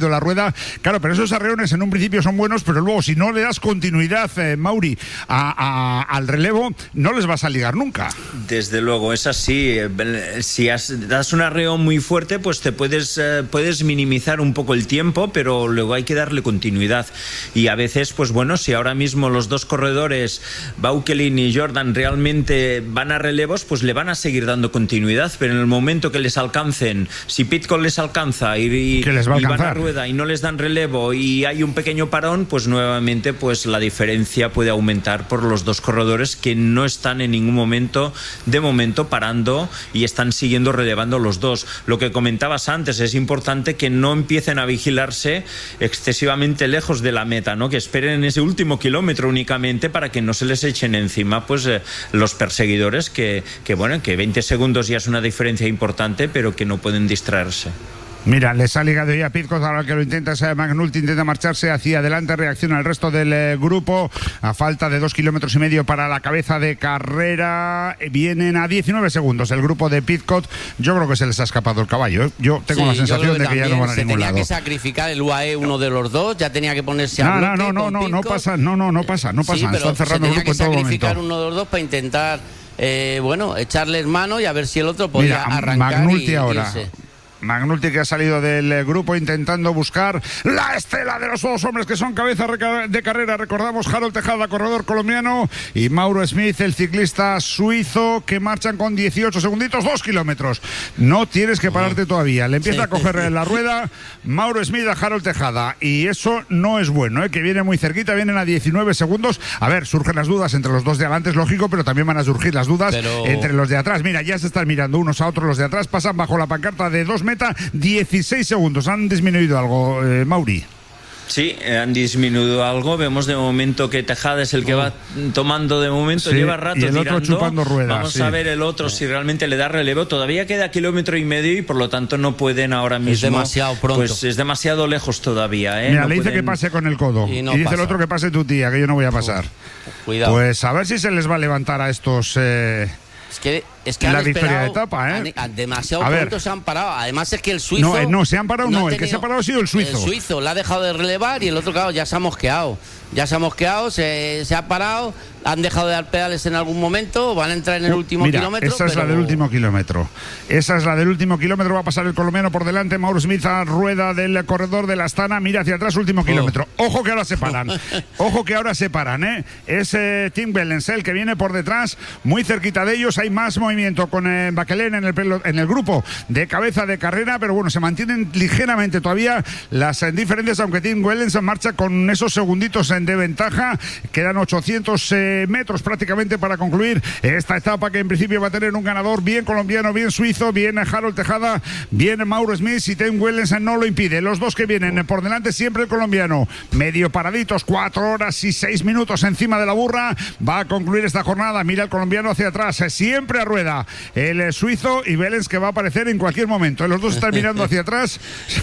vuelta. Claro, pero esos arreones en un principio son buenos, pero luego si no le das continuidad, eh, Mauri, a, a, al relevo, no les vas a ligar nunca. Desde luego, es así. Si has, das un arreón muy fuerte, pues te puedes, eh, puedes minimizar un poco el tiempo, pero luego hay que darle continuidad. Y a veces, pues bueno, si ahora mismo los dos corredores, Baukelin y Jordan, realmente van a relevos, pues le van a seguir dando continuidad, pero en el momento que les alcancen, si Pidcock les alcanza y, y, les va a y van a rueda y no les dan relevo y hay un pequeño parón, pues nuevamente pues la diferencia puede aumentar por los dos corredores que no están en ningún momento, de momento, parando y están siguiendo relevando los dos. Lo que comentabas antes, es importante que no empiecen a vigilarse excesivamente lejos de la meta, ¿no? Que esperen en ese último kilómetro únicamente para que no se les echen encima pues eh, los perseguidores, que, que bueno, que veinte segundos ya es una diferencia importante, pero que no pueden distraerse. Mira, les ha ligado ya Pidcock, ahora que lo intenta McNulty, intenta marcharse hacia adelante, reacciona el resto del eh, grupo, a falta de dos kilómetros y medio para la cabeza de carrera, vienen a diecinueve segundos el grupo de Pidcock. Yo creo que se les ha escapado el caballo, ¿eh? Yo tengo sí, la sensación de que ya no van a ningún lado. Se tenía que sacrificar el U A E uno de los dos, ya tenía que ponerse no, a no, no, no, no, no pasa, no, no, no pasa, no pasa, sí, están cerrando el grupo en todo momento. Se tenía que sacrificar uno de los dos para intentar, eh, bueno, echarles mano y a ver si el otro podía Mira, arrancar McNulty y ahora. irse. McNulty, que ha salido del grupo intentando buscar la estela de los dos hombres que son cabeza de carrera. Recordamos, Harold Tejada, corredor colombiano, y Mauro Smith, el ciclista suizo, que marchan con dieciocho segunditos, dos kilómetros. No tienes que pararte todavía. Le empieza a coger la rueda Mauro Smith a Harold Tejada, y eso no es bueno, ¿eh? Que viene muy cerquita, vienen a diecinueve segundos. A ver, surgen las dudas entre los dos de adelante, es lógico, pero también van a surgir las dudas pero... entre los de atrás. Mira, ya se están mirando unos a otros los de atrás, pasan bajo la pancarta de dos meta, dieciséis segundos. ¿Han disminuido algo, eh, Mauri? Sí, han disminuido algo. Vemos de momento que Tejada es el que va tomando de momento, sí, lleva rato y el tirando. Otro chupando ruedas, Vamos sí. a ver el otro si realmente le da relevo. Todavía queda kilómetro y medio y por lo tanto no pueden ahora mismo. Es demasiado pronto. Pues es demasiado lejos todavía, ¿eh? Mira, no le dice pueden... que pase con el codo y, no y dice pasa. el otro que pase tu tía, que yo no voy a pasar. Uf, cuidado. Pues a ver si se les va a levantar a estos. Eh... Es que, es que la han victoria esperado, de etapa, ¿eh? han, demasiado a pronto ver. se han parado. Además es que el suizo... No, eh, no, se han parado no, no el tenido, que se ha parado ha sido el suizo. El suizo la ha dejado de relevar y el otro, claro, ya se ha mosqueado. Ya se ha mosqueado, se, se ha parado, han dejado de dar pedales en algún momento, van a entrar en el último Mira, kilómetro. Esa es pero... la del último kilómetro. Esa es la del último kilómetro. Va a pasar el colombiano por delante. Mauro Smith a rueda del corredor de la Astana. Mira hacia atrás, último oh. kilómetro. Ojo que ahora se paran. Ojo que ahora se paran, ¿eh? Es eh, Tim Wellens el que viene por detrás, muy cerquita de ellos. Hay más movimiento con eh, Baukelin en el, en el grupo de cabeza de carrera, pero bueno, se mantienen ligeramente todavía las eh, diferencias, aunque Tim Wellens marcha con esos segunditos en de ventaja. Quedan ochocientos eh, metros prácticamente para concluir esta etapa, que en principio va a tener un ganador bien colombiano, bien suizo, bien Harold Tejada, bien Mauro Smith, y Tim Wellens no lo impide. Los dos que vienen por delante, siempre el colombiano, medio paraditos, cuatro horas y seis minutos encima de la burra. Va a concluir esta jornada. Mira el colombiano hacia atrás, siempre a rueda el suizo, y Wellens que va a aparecer en cualquier momento. Los dos están mirando hacia atrás.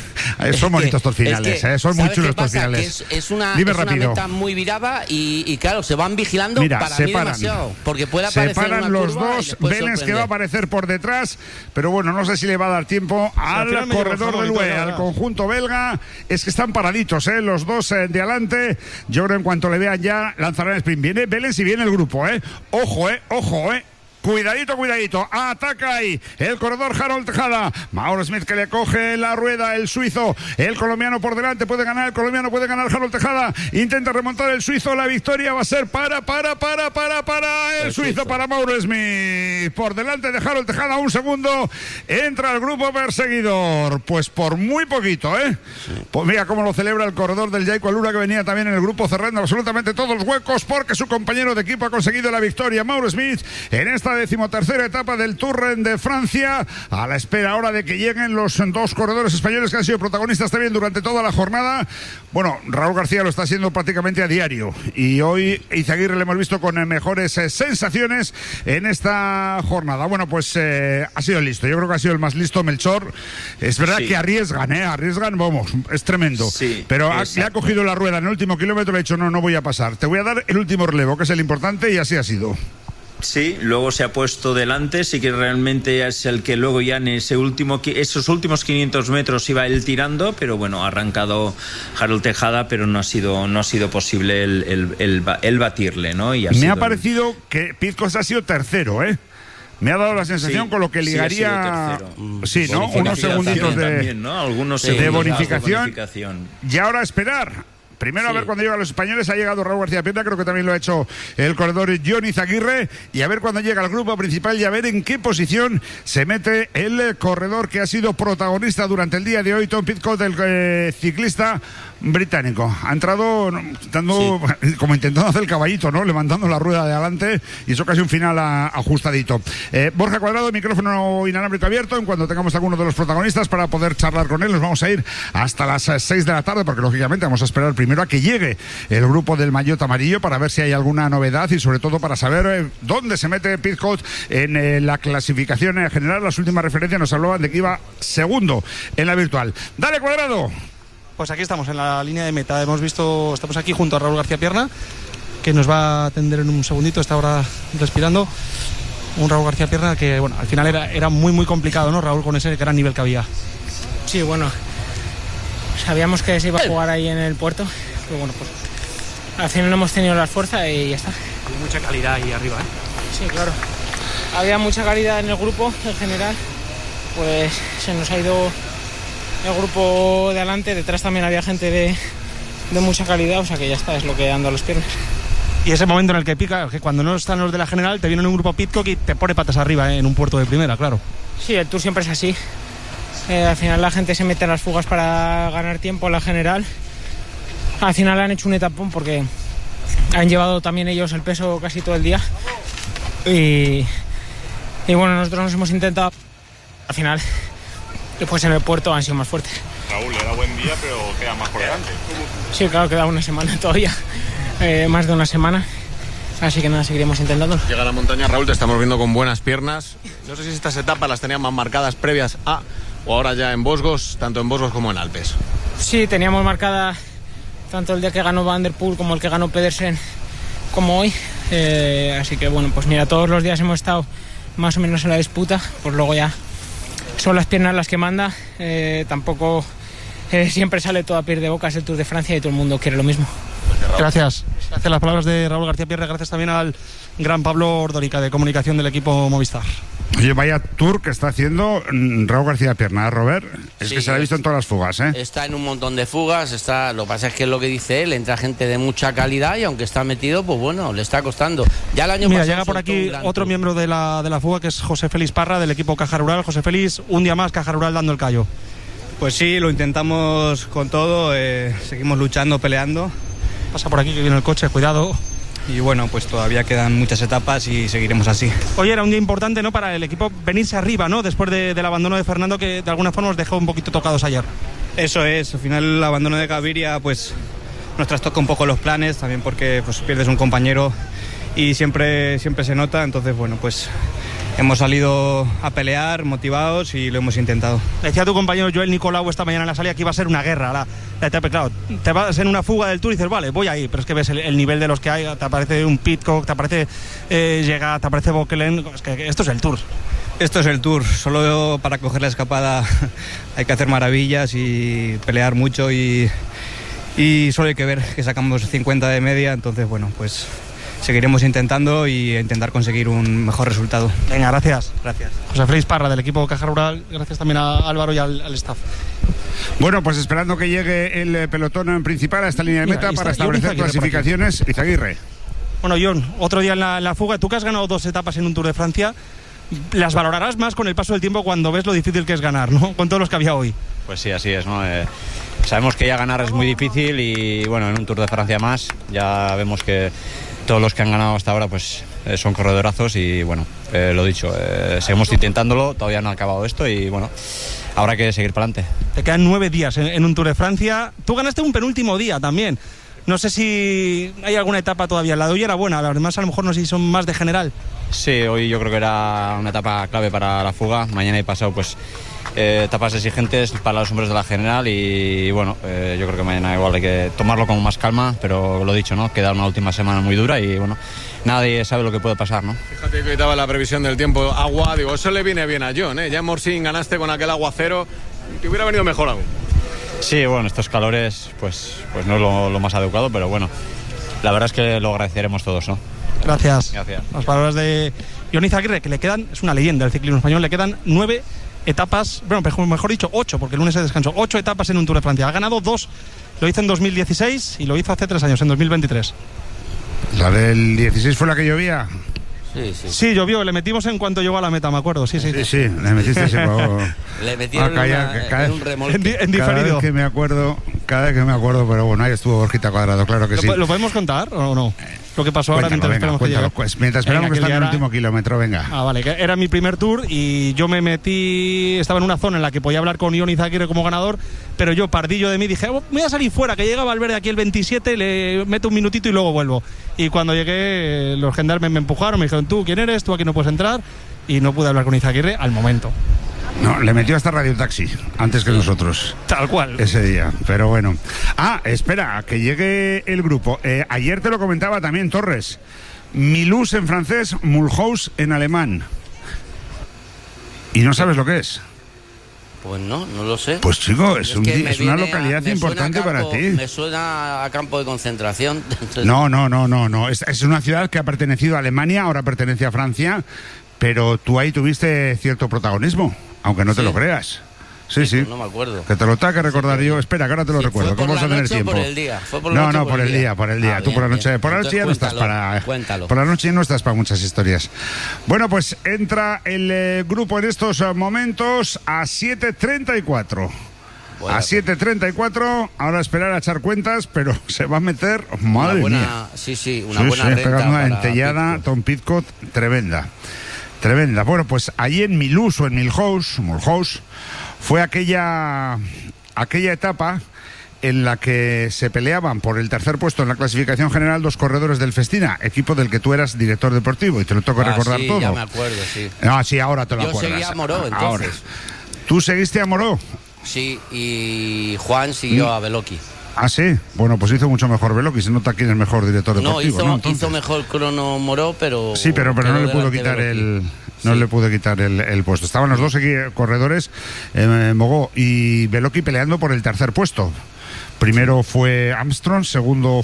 Son bonitos estos finales, es que, eh, son muy chulos estos finales. Es, es una, Dime es una rápido. meta muy virada y, y claro, se van vigilando. Mira, para se mí paran. demasiado, porque puede se aparecer paran una los curva dos. y Wellens que va a aparecer por detrás, pero bueno, no sé si le va a dar tiempo al corredor del U E, al conjunto belga. Es que están paraditos, ¿eh? Los dos eh, de adelante. Yo creo en cuanto le vean ya lanzarán el sprint. Viene Wellens y viene el grupo, ¿eh? Ojo, ¿eh? Ojo, ¿eh? Cuidadito, cuidadito, ataca ahí el corredor Harold Tejada. Mauro Smith que le coge la rueda, el suizo, el colombiano por delante, puede ganar el colombiano, puede ganar Harold Tejada, intenta remontar el suizo, la victoria va a ser para, para, para, para, para el, el suizo, suizo, para Mauro Smith, por delante de Harold Tejada, un segundo, entra el grupo perseguidor, pues por muy poquito, ¿eh? Pues mira cómo lo celebra el corredor del Jaico Alura, que venía también en el grupo cerrando absolutamente todos los huecos, porque su compañero de equipo ha conseguido la victoria. Mauro Smith en esta decimotercera etapa del Tour de Francia, a la espera ahora de que lleguen los dos corredores españoles que han sido protagonistas también durante toda la jornada. Bueno, Raúl García lo está haciendo prácticamente a diario, y hoy Izaguirre le hemos visto con mejores eh, sensaciones en esta jornada. Bueno, pues eh, ha sido listo, yo creo que ha sido el más listo Melchor. Es verdad sí. que arriesgan, ¿eh? Arriesgan, vamos, es tremendo, sí, pero ha, le ha cogido la rueda en el último kilómetro, le ha dicho no, no voy a pasar, te voy a dar el último relevo, que es el importante, y así ha sido. Sí, luego se ha puesto delante, sí que realmente es el que luego ya en ese último, esos últimos quinientos metros iba él tirando, pero bueno, ha arrancado Harold Tejada, pero no ha sido, no ha sido posible el, el, el, el batirle, ¿no? Y ha Me ha el... parecido que Pizcos ha sido tercero, ¿eh? Me ha dado la sensación sí, con lo que ligaría, sí, sí, ¿no? Unos segunditos de, también, ¿no? Algunos de, bonificación. de bonificación. Y ahora a esperar. Primero Sí. a ver cuando llegan los españoles. Ha llegado Raúl García Pierna, creo que también lo ha hecho el corredor Johnny Izaguirre. Y a ver cuando llega el grupo principal y a ver en qué posición se mete el corredor que ha sido protagonista durante el día de hoy, Tom Pidcock, el eh, ciclista británico. Ha entrado dando, sí. como intentando hacer el caballito, ¿no? Levantando la rueda de adelante, y eso casi un final a, ajustadito. Eh, Borja Cuadrado, micrófono inalámbrico abierto. En cuanto tengamos alguno de los protagonistas para poder charlar con él, nos vamos a ir hasta las seis de la tarde, porque lógicamente vamos a esperar primero a que llegue el grupo del maillot amarillo para ver si hay alguna novedad y sobre todo para saber eh, dónde se mete Pidcock en eh, la clasificación en general. Las últimas referencias nos hablaban de que iba segundo en la virtual. Dale, Cuadrado. Pues aquí estamos en la línea de meta. Hemos visto, estamos aquí junto a Raúl García Pierna, que nos va a atender en un segundito, está ahora respirando. Un Raúl García Pierna que, bueno, al final era, era muy muy complicado, ¿no, Raúl, con ese gran nivel que había? Sí, bueno, sabíamos que se iba a jugar ahí en el puerto, pero bueno, pues al final no hemos tenido la fuerza y ya está. Hay mucha calidad ahí arriba, ¿eh? Sí, claro. Había mucha calidad en el grupo en general, pues se nos ha ido el grupo de adelante, detrás también había gente de, de mucha calidad, o sea que ya está, es lo que ando a las piernas. Y ese momento en el que pica, que cuando no están los de la general, te viene en un grupo Pidcock y te pone patas arriba, ¿eh? En un puerto de primera, claro. Sí, el Tour siempre es así. Eh, al final la gente se mete en las fugas para ganar tiempo en la general. Al final han hecho un etapón porque han llevado también ellos el peso casi todo el día. Y, y bueno, nosotros nos hemos intentado. Al final, después en el puerto han sido más fuertes. Raúl, era buen día, pero queda más por delante. Sí, claro, queda una semana todavía. Eh, más de una semana. Así que nada, seguiremos intentándolo. Llega a la montaña, Raúl, te estamos viendo con buenas piernas. No sé si estas etapas las tenían más marcadas previas a o ahora ya en Vosgos, tanto en Vosgos como en Alpes. Sí, teníamos marcada tanto el día que ganó Van der Poel como el que ganó Pedersen como hoy. Eh, así que bueno, pues mira, todos los días hemos estado más o menos en la disputa, pues luego ya son las piernas las que manda. Eh, tampoco eh, siempre sale todo a pie de boca, es el Tour de Francia y todo el mundo quiere lo mismo. Gracias. Gracias las palabras de Raúl García Pierna, gracias también al gran Pablo Ordórica de comunicación del equipo Movistar. Oye, vaya tour que está haciendo Raúl García Pierna, ¿eh, Robert? Es Sí, que se la ha visto en todas las fugas, ¿eh? Está en un montón de fugas, está, lo que pasa es que es lo que dice él, entra gente de mucha calidad y aunque está metido, pues bueno, le está costando. Ya el año Mira, pasado llega por aquí otro tour. miembro de la, de la fuga, que es José Félix Parra, del equipo Caja Rural. José Félix, un día más Caja Rural dando el callo. Pues sí, lo intentamos con todo, eh, seguimos luchando, peleando. Pasa por aquí que viene el coche, cuidado. Y bueno, pues todavía quedan muchas etapas y seguiremos así. Oye, era un día importante, ¿no?, para el equipo venirse arriba, ¿no?, después de, del abandono de Fernando, que de alguna forma os dejó un poquito tocados ayer. Eso es, al final el abandono de Gaviria pues nos trastoca un poco los planes, también porque pues pierdes un compañero y siempre, siempre se nota, entonces bueno, pues hemos salido a pelear motivados y lo hemos intentado. Decía tu compañero Joel Nicolau esta mañana en la salida que iba a ser una guerra la, la etapa. Claro, te vas en una fuga del Tour y dices, vale, voy ahí, pero es que ves el, el nivel de los que hay, te aparece un Pidcock, te aparece eh, Llega, te aparece Bokelen, es que esto es el Tour. Esto es el Tour, solo para coger la escapada hay que hacer maravillas y pelear mucho y, y solo hay que ver que sacamos cincuenta de media, entonces bueno, pues seguiremos intentando y intentar conseguir un mejor resultado. Venga, gracias. Gracias. José Félix Parra, del equipo Caja Rural, gracias también a Álvaro y al, al staff. Bueno, pues esperando que llegue el eh, pelotón principal a esta línea de meta. Mira, para establecer clasificaciones. Izaguirre. Bueno, John, otro día en la, en la fuga. Tú que has ganado dos etapas en un Tour de Francia, las valorarás más con el paso del tiempo cuando ves lo difícil que es ganar, ¿no?, con todos los que había hoy. Pues sí, así es, ¿no? Eh, sabemos que ya ganar es muy difícil y bueno, en un Tour de Francia más ya vemos que todos los que han ganado hasta ahora pues eh, son corredorazos y bueno, eh, lo dicho, eh, seguimos intentándolo, todavía no ha acabado esto y bueno, habrá que seguir para adelante. Te quedan nueve días en, en un Tour de Francia. Tú ganaste un penúltimo día también. No sé si hay alguna etapa todavía. La de hoy era buena, las demás a lo mejor no sé si son más de general. Sí, hoy yo creo que era una etapa clave para la fuga. Mañana y pasado pues eh, etapas exigentes para los hombres de la general y bueno, eh, yo creo que mañana igual hay que tomarlo con más calma, pero lo dicho, ¿no? Queda una última semana muy dura y bueno, nadie sabe lo que puede pasar, ¿no? Fíjate que estaba la previsión del tiempo, agua, digo, eso le viene bien a John, ¿eh? Ya en Morsín ganaste con aquel aguacero, te hubiera venido mejor aún. Sí, bueno, estos calores pues, pues no es lo, lo más adecuado, pero bueno, la verdad es que lo agradeceremos todos, ¿no? Gracias. Gracias. Las palabras de Jon Izaguirre, que le quedan, es una leyenda del ciclismo español, le quedan nueve etapas, bueno, mejor dicho, ocho, porque el lunes se descansó, ocho etapas en un Tour de Francia. Ha ganado dos, lo hizo en dos mil dieciséis y lo hizo hace tres años, en dos mil veintitrés. ¿La del dieciséis fue la que llovía? Sí, sí. Sí, llovió, le metimos en cuanto llegó a la meta, me acuerdo, sí, sí. Sí, sí, le metiste ese juego. Le metieron Ah, calla, una, cada- en un remolque. En, di- en Cada diferido. vez que me acuerdo, cada vez que me acuerdo, pero bueno, ahí estuvo Borjita Cuadrado, claro que ¿Lo, sí. po- ¿Lo podemos contar o no? Lo que pasó ahora Cuéntalo, mientras venga, esperamos que cuéntalo, llegue. pues, mientras esperamos Venga, que está en el era- último kilómetro, venga. Ah, vale, que era mi primer tour y yo me metí, estaba en una zona en la que podía hablar con Jon Izaguirre como ganador, pero yo, pardillo de mí, dije, oh, voy a salir fuera, que llega Valverde aquí el veintisiete, le meto un minutito y luego vuelvo. Y cuando llegué, los gendarmes me empujaron, me dijeron, tú, ¿quién eres? Tú aquí no puedes entrar. Y no pude hablar con Izaguirre al momento. No, le metió hasta Radio Taxi, antes que nosotros. Tal cual. Ese día, pero bueno. Ah, espera, que llegue el grupo. Eh, ayer te lo comentaba también Torres. Milus en francés, Mulhouse en alemán. ¿Y no sabes lo que es? Pues no, no lo sé. Pues chico, es, Es un que di- me es una viene a- localidad me suena importante a campo- para ti. Me suena a campo de concentración. Entonces, No, no, no, no, no. Es, es una ciudad que ha pertenecido a Alemania, ahora pertenece a Francia, pero tú ahí tuviste cierto protagonismo, aunque no te Sí. lo creas. Sí, sí. pues no me acuerdo. Que te lo tenga que recordar yo. Espera, que ahora te lo Sí, recuerdo. ¿fue por ¿Cómo vas la a tener noche o tiempo? por el día? ¿Fue por la no, noche o no, por por el el día? día, por el día. Ah, Tú bien, por la noche, bien. por la noche ya no Entonces estás para. cuéntalo, cuéntalo. Por la noche no estás para muchas historias. Bueno, pues entra el eh, grupo en estos eh, momentos a siete treinta y cuatro. Bueno, A siete treinta y cuatro, ahora esperar a echar cuentas, pero se va a meter, madre una buena, mía. Sí, sí, una Sí, buena sí, renta pegando una para entellada, Pitcock. Tom Pitcock, tremenda. Tremenda. Bueno, pues allí en Milus o en Milhouse, Mulhouse, fue aquella, aquella etapa en la que se peleaban por el tercer puesto en la clasificación general dos corredores del Festina, equipo del que tú eras director deportivo, y te lo tengo que Ah, recordar sí, todo. ya me acuerdo, sí. Ah, sí, ahora te lo Yo acuerdas. seguía a Moró, entonces. Ahora. ¿Tú seguiste a Moró? Sí, y Juan siguió a Beloki. Ah, sí. Bueno, pues hizo mucho mejor Beloki. Se nota quién es mejor director No, deportivo. hizo, ¿no? Entonces- hizo mejor crono Moró, pero... Sí, pero, pero no quedó le pudo delante quitar Beloki. el no le pudo quitar el, el puesto. Estaban los dos equi- corredores, eh, Mogó y Beloki, peleando por el tercer puesto. Primero fue Armstrong, segundo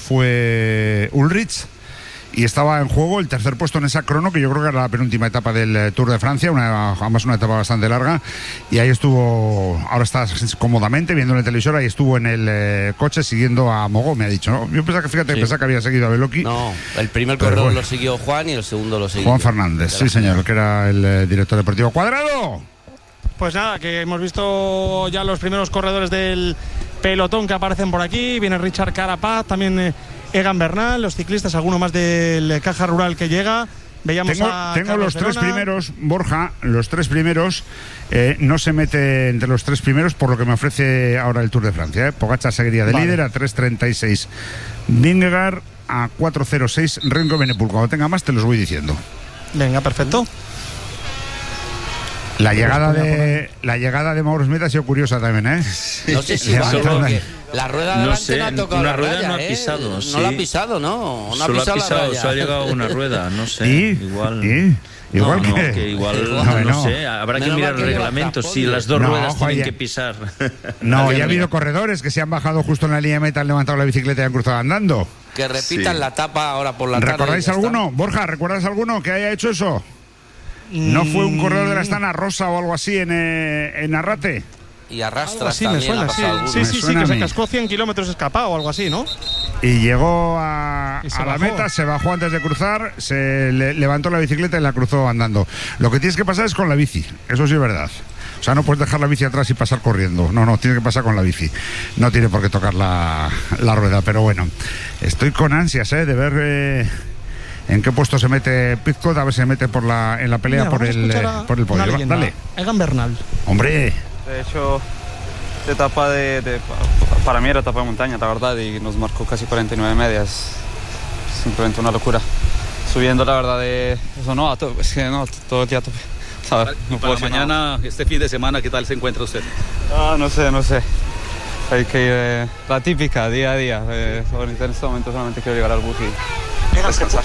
fue Ulrich. Y estaba en juego el tercer puesto en esa crono, que yo creo que era la penúltima etapa del eh, Tour de Francia, una, además una etapa bastante larga. Y ahí estuvo, ahora está cómodamente viendo en el televisor, ahí estuvo en el eh, coche siguiendo a Mogó, me ha dicho, ¿no? Yo pensaba que, fíjate, Sí. pensaba que había seguido a Beloki. No, el primer Pero corredor bueno. lo siguió Juan y el segundo lo siguió Juan Fernández, sí señor, que era el eh, director deportivo. ¡Cuadrado! Pues nada, que hemos visto ya los primeros corredores del pelotón que aparecen por aquí. Viene Richard Carapaz, también eh, Egan Bernal, los ciclistas, alguno más del Caja Rural que llega. Veíamos Tengo, a tengo Carlos los tres Verona. primeros, Borja, los tres primeros, eh, no se mete entre los tres primeros por lo que me ofrece ahora el Tour de Francia. ¿eh? Pogacar seguiría de Vale. líder a tres treinta y seis. Vingegaard a cuatro cero seis. Renko Benepul. Cuando tenga más te los voy diciendo. Venga, perfecto. La llegada de la llegada de Mauro Smith ha sido curiosa también, ¿eh? No sé si Le va, levantan porque la- la rueda No delante sé, no ha tocado una la rueda raya, no ha ¿eh? pisado, No sí. la ha pisado, ¿no? No ha Solo ha pisado, pisado, la raya. se ha llegado a una rueda, no sé. ¿Y? Igual. ¿Y? Igual no, que... no, que igual, No, no, no. sé, habrá que Menos mirar mal el que lleva reglamento, si trapón. las dos No, ruedas ojo, tienen ya- que pisar. No, Alguien ya ha habido mira. corredores que se han bajado justo en la línea de meta, han levantado la bicicleta y han cruzado andando. Que repitan Sí. la tapa ahora por la tarde. ¿Recordáis y ya está. alguno? Borja, ¿recuerdas alguno que haya hecho eso? ¿No fue un corredor de la Astana Rosa o algo así en, eh, en Arrate? Y Algo arrastras así me también. suena, ha sí, pasado alguno. sí, Me sí, sí, suena que a se mí. cascó cien kilómetros escapado o algo así, ¿no? Y llegó a, Y se a la bajó. meta, se bajó antes de cruzar, se le- levantó la bicicleta y la cruzó andando. Lo que tienes que pasar es con la bici, eso sí es verdad. O sea, no puedes dejar la bici atrás y pasar corriendo. No, no, tiene que pasar con la bici. No tiene por qué tocar la, la rueda, pero bueno. Estoy con ansias, ¿eh? De ver eh, en qué puesto se mete Pitcock, a ver si se mete por la, en la pelea Mira, por, vamos a el, escuchar eh, a por el una podio. Va, leyenda, Dale. Egan Bernal. Hombre, De hecho, esta etapa de, de- para mí era etapa de montaña, la verdad, y nos marcó casi cuarenta y nueve medias. Simplemente una locura. Subiendo, la verdad, de eso no, a to- es que no, todo el día a tope. A ver, no puedo Para decir nada. mañana, este fin de semana, ¿qué tal se encuentra usted? Ah, no sé, no sé. Hay que ir, eh, la típica, día a día. Eh, ahorita en este momento solamente quiero llegar al bus y descansar.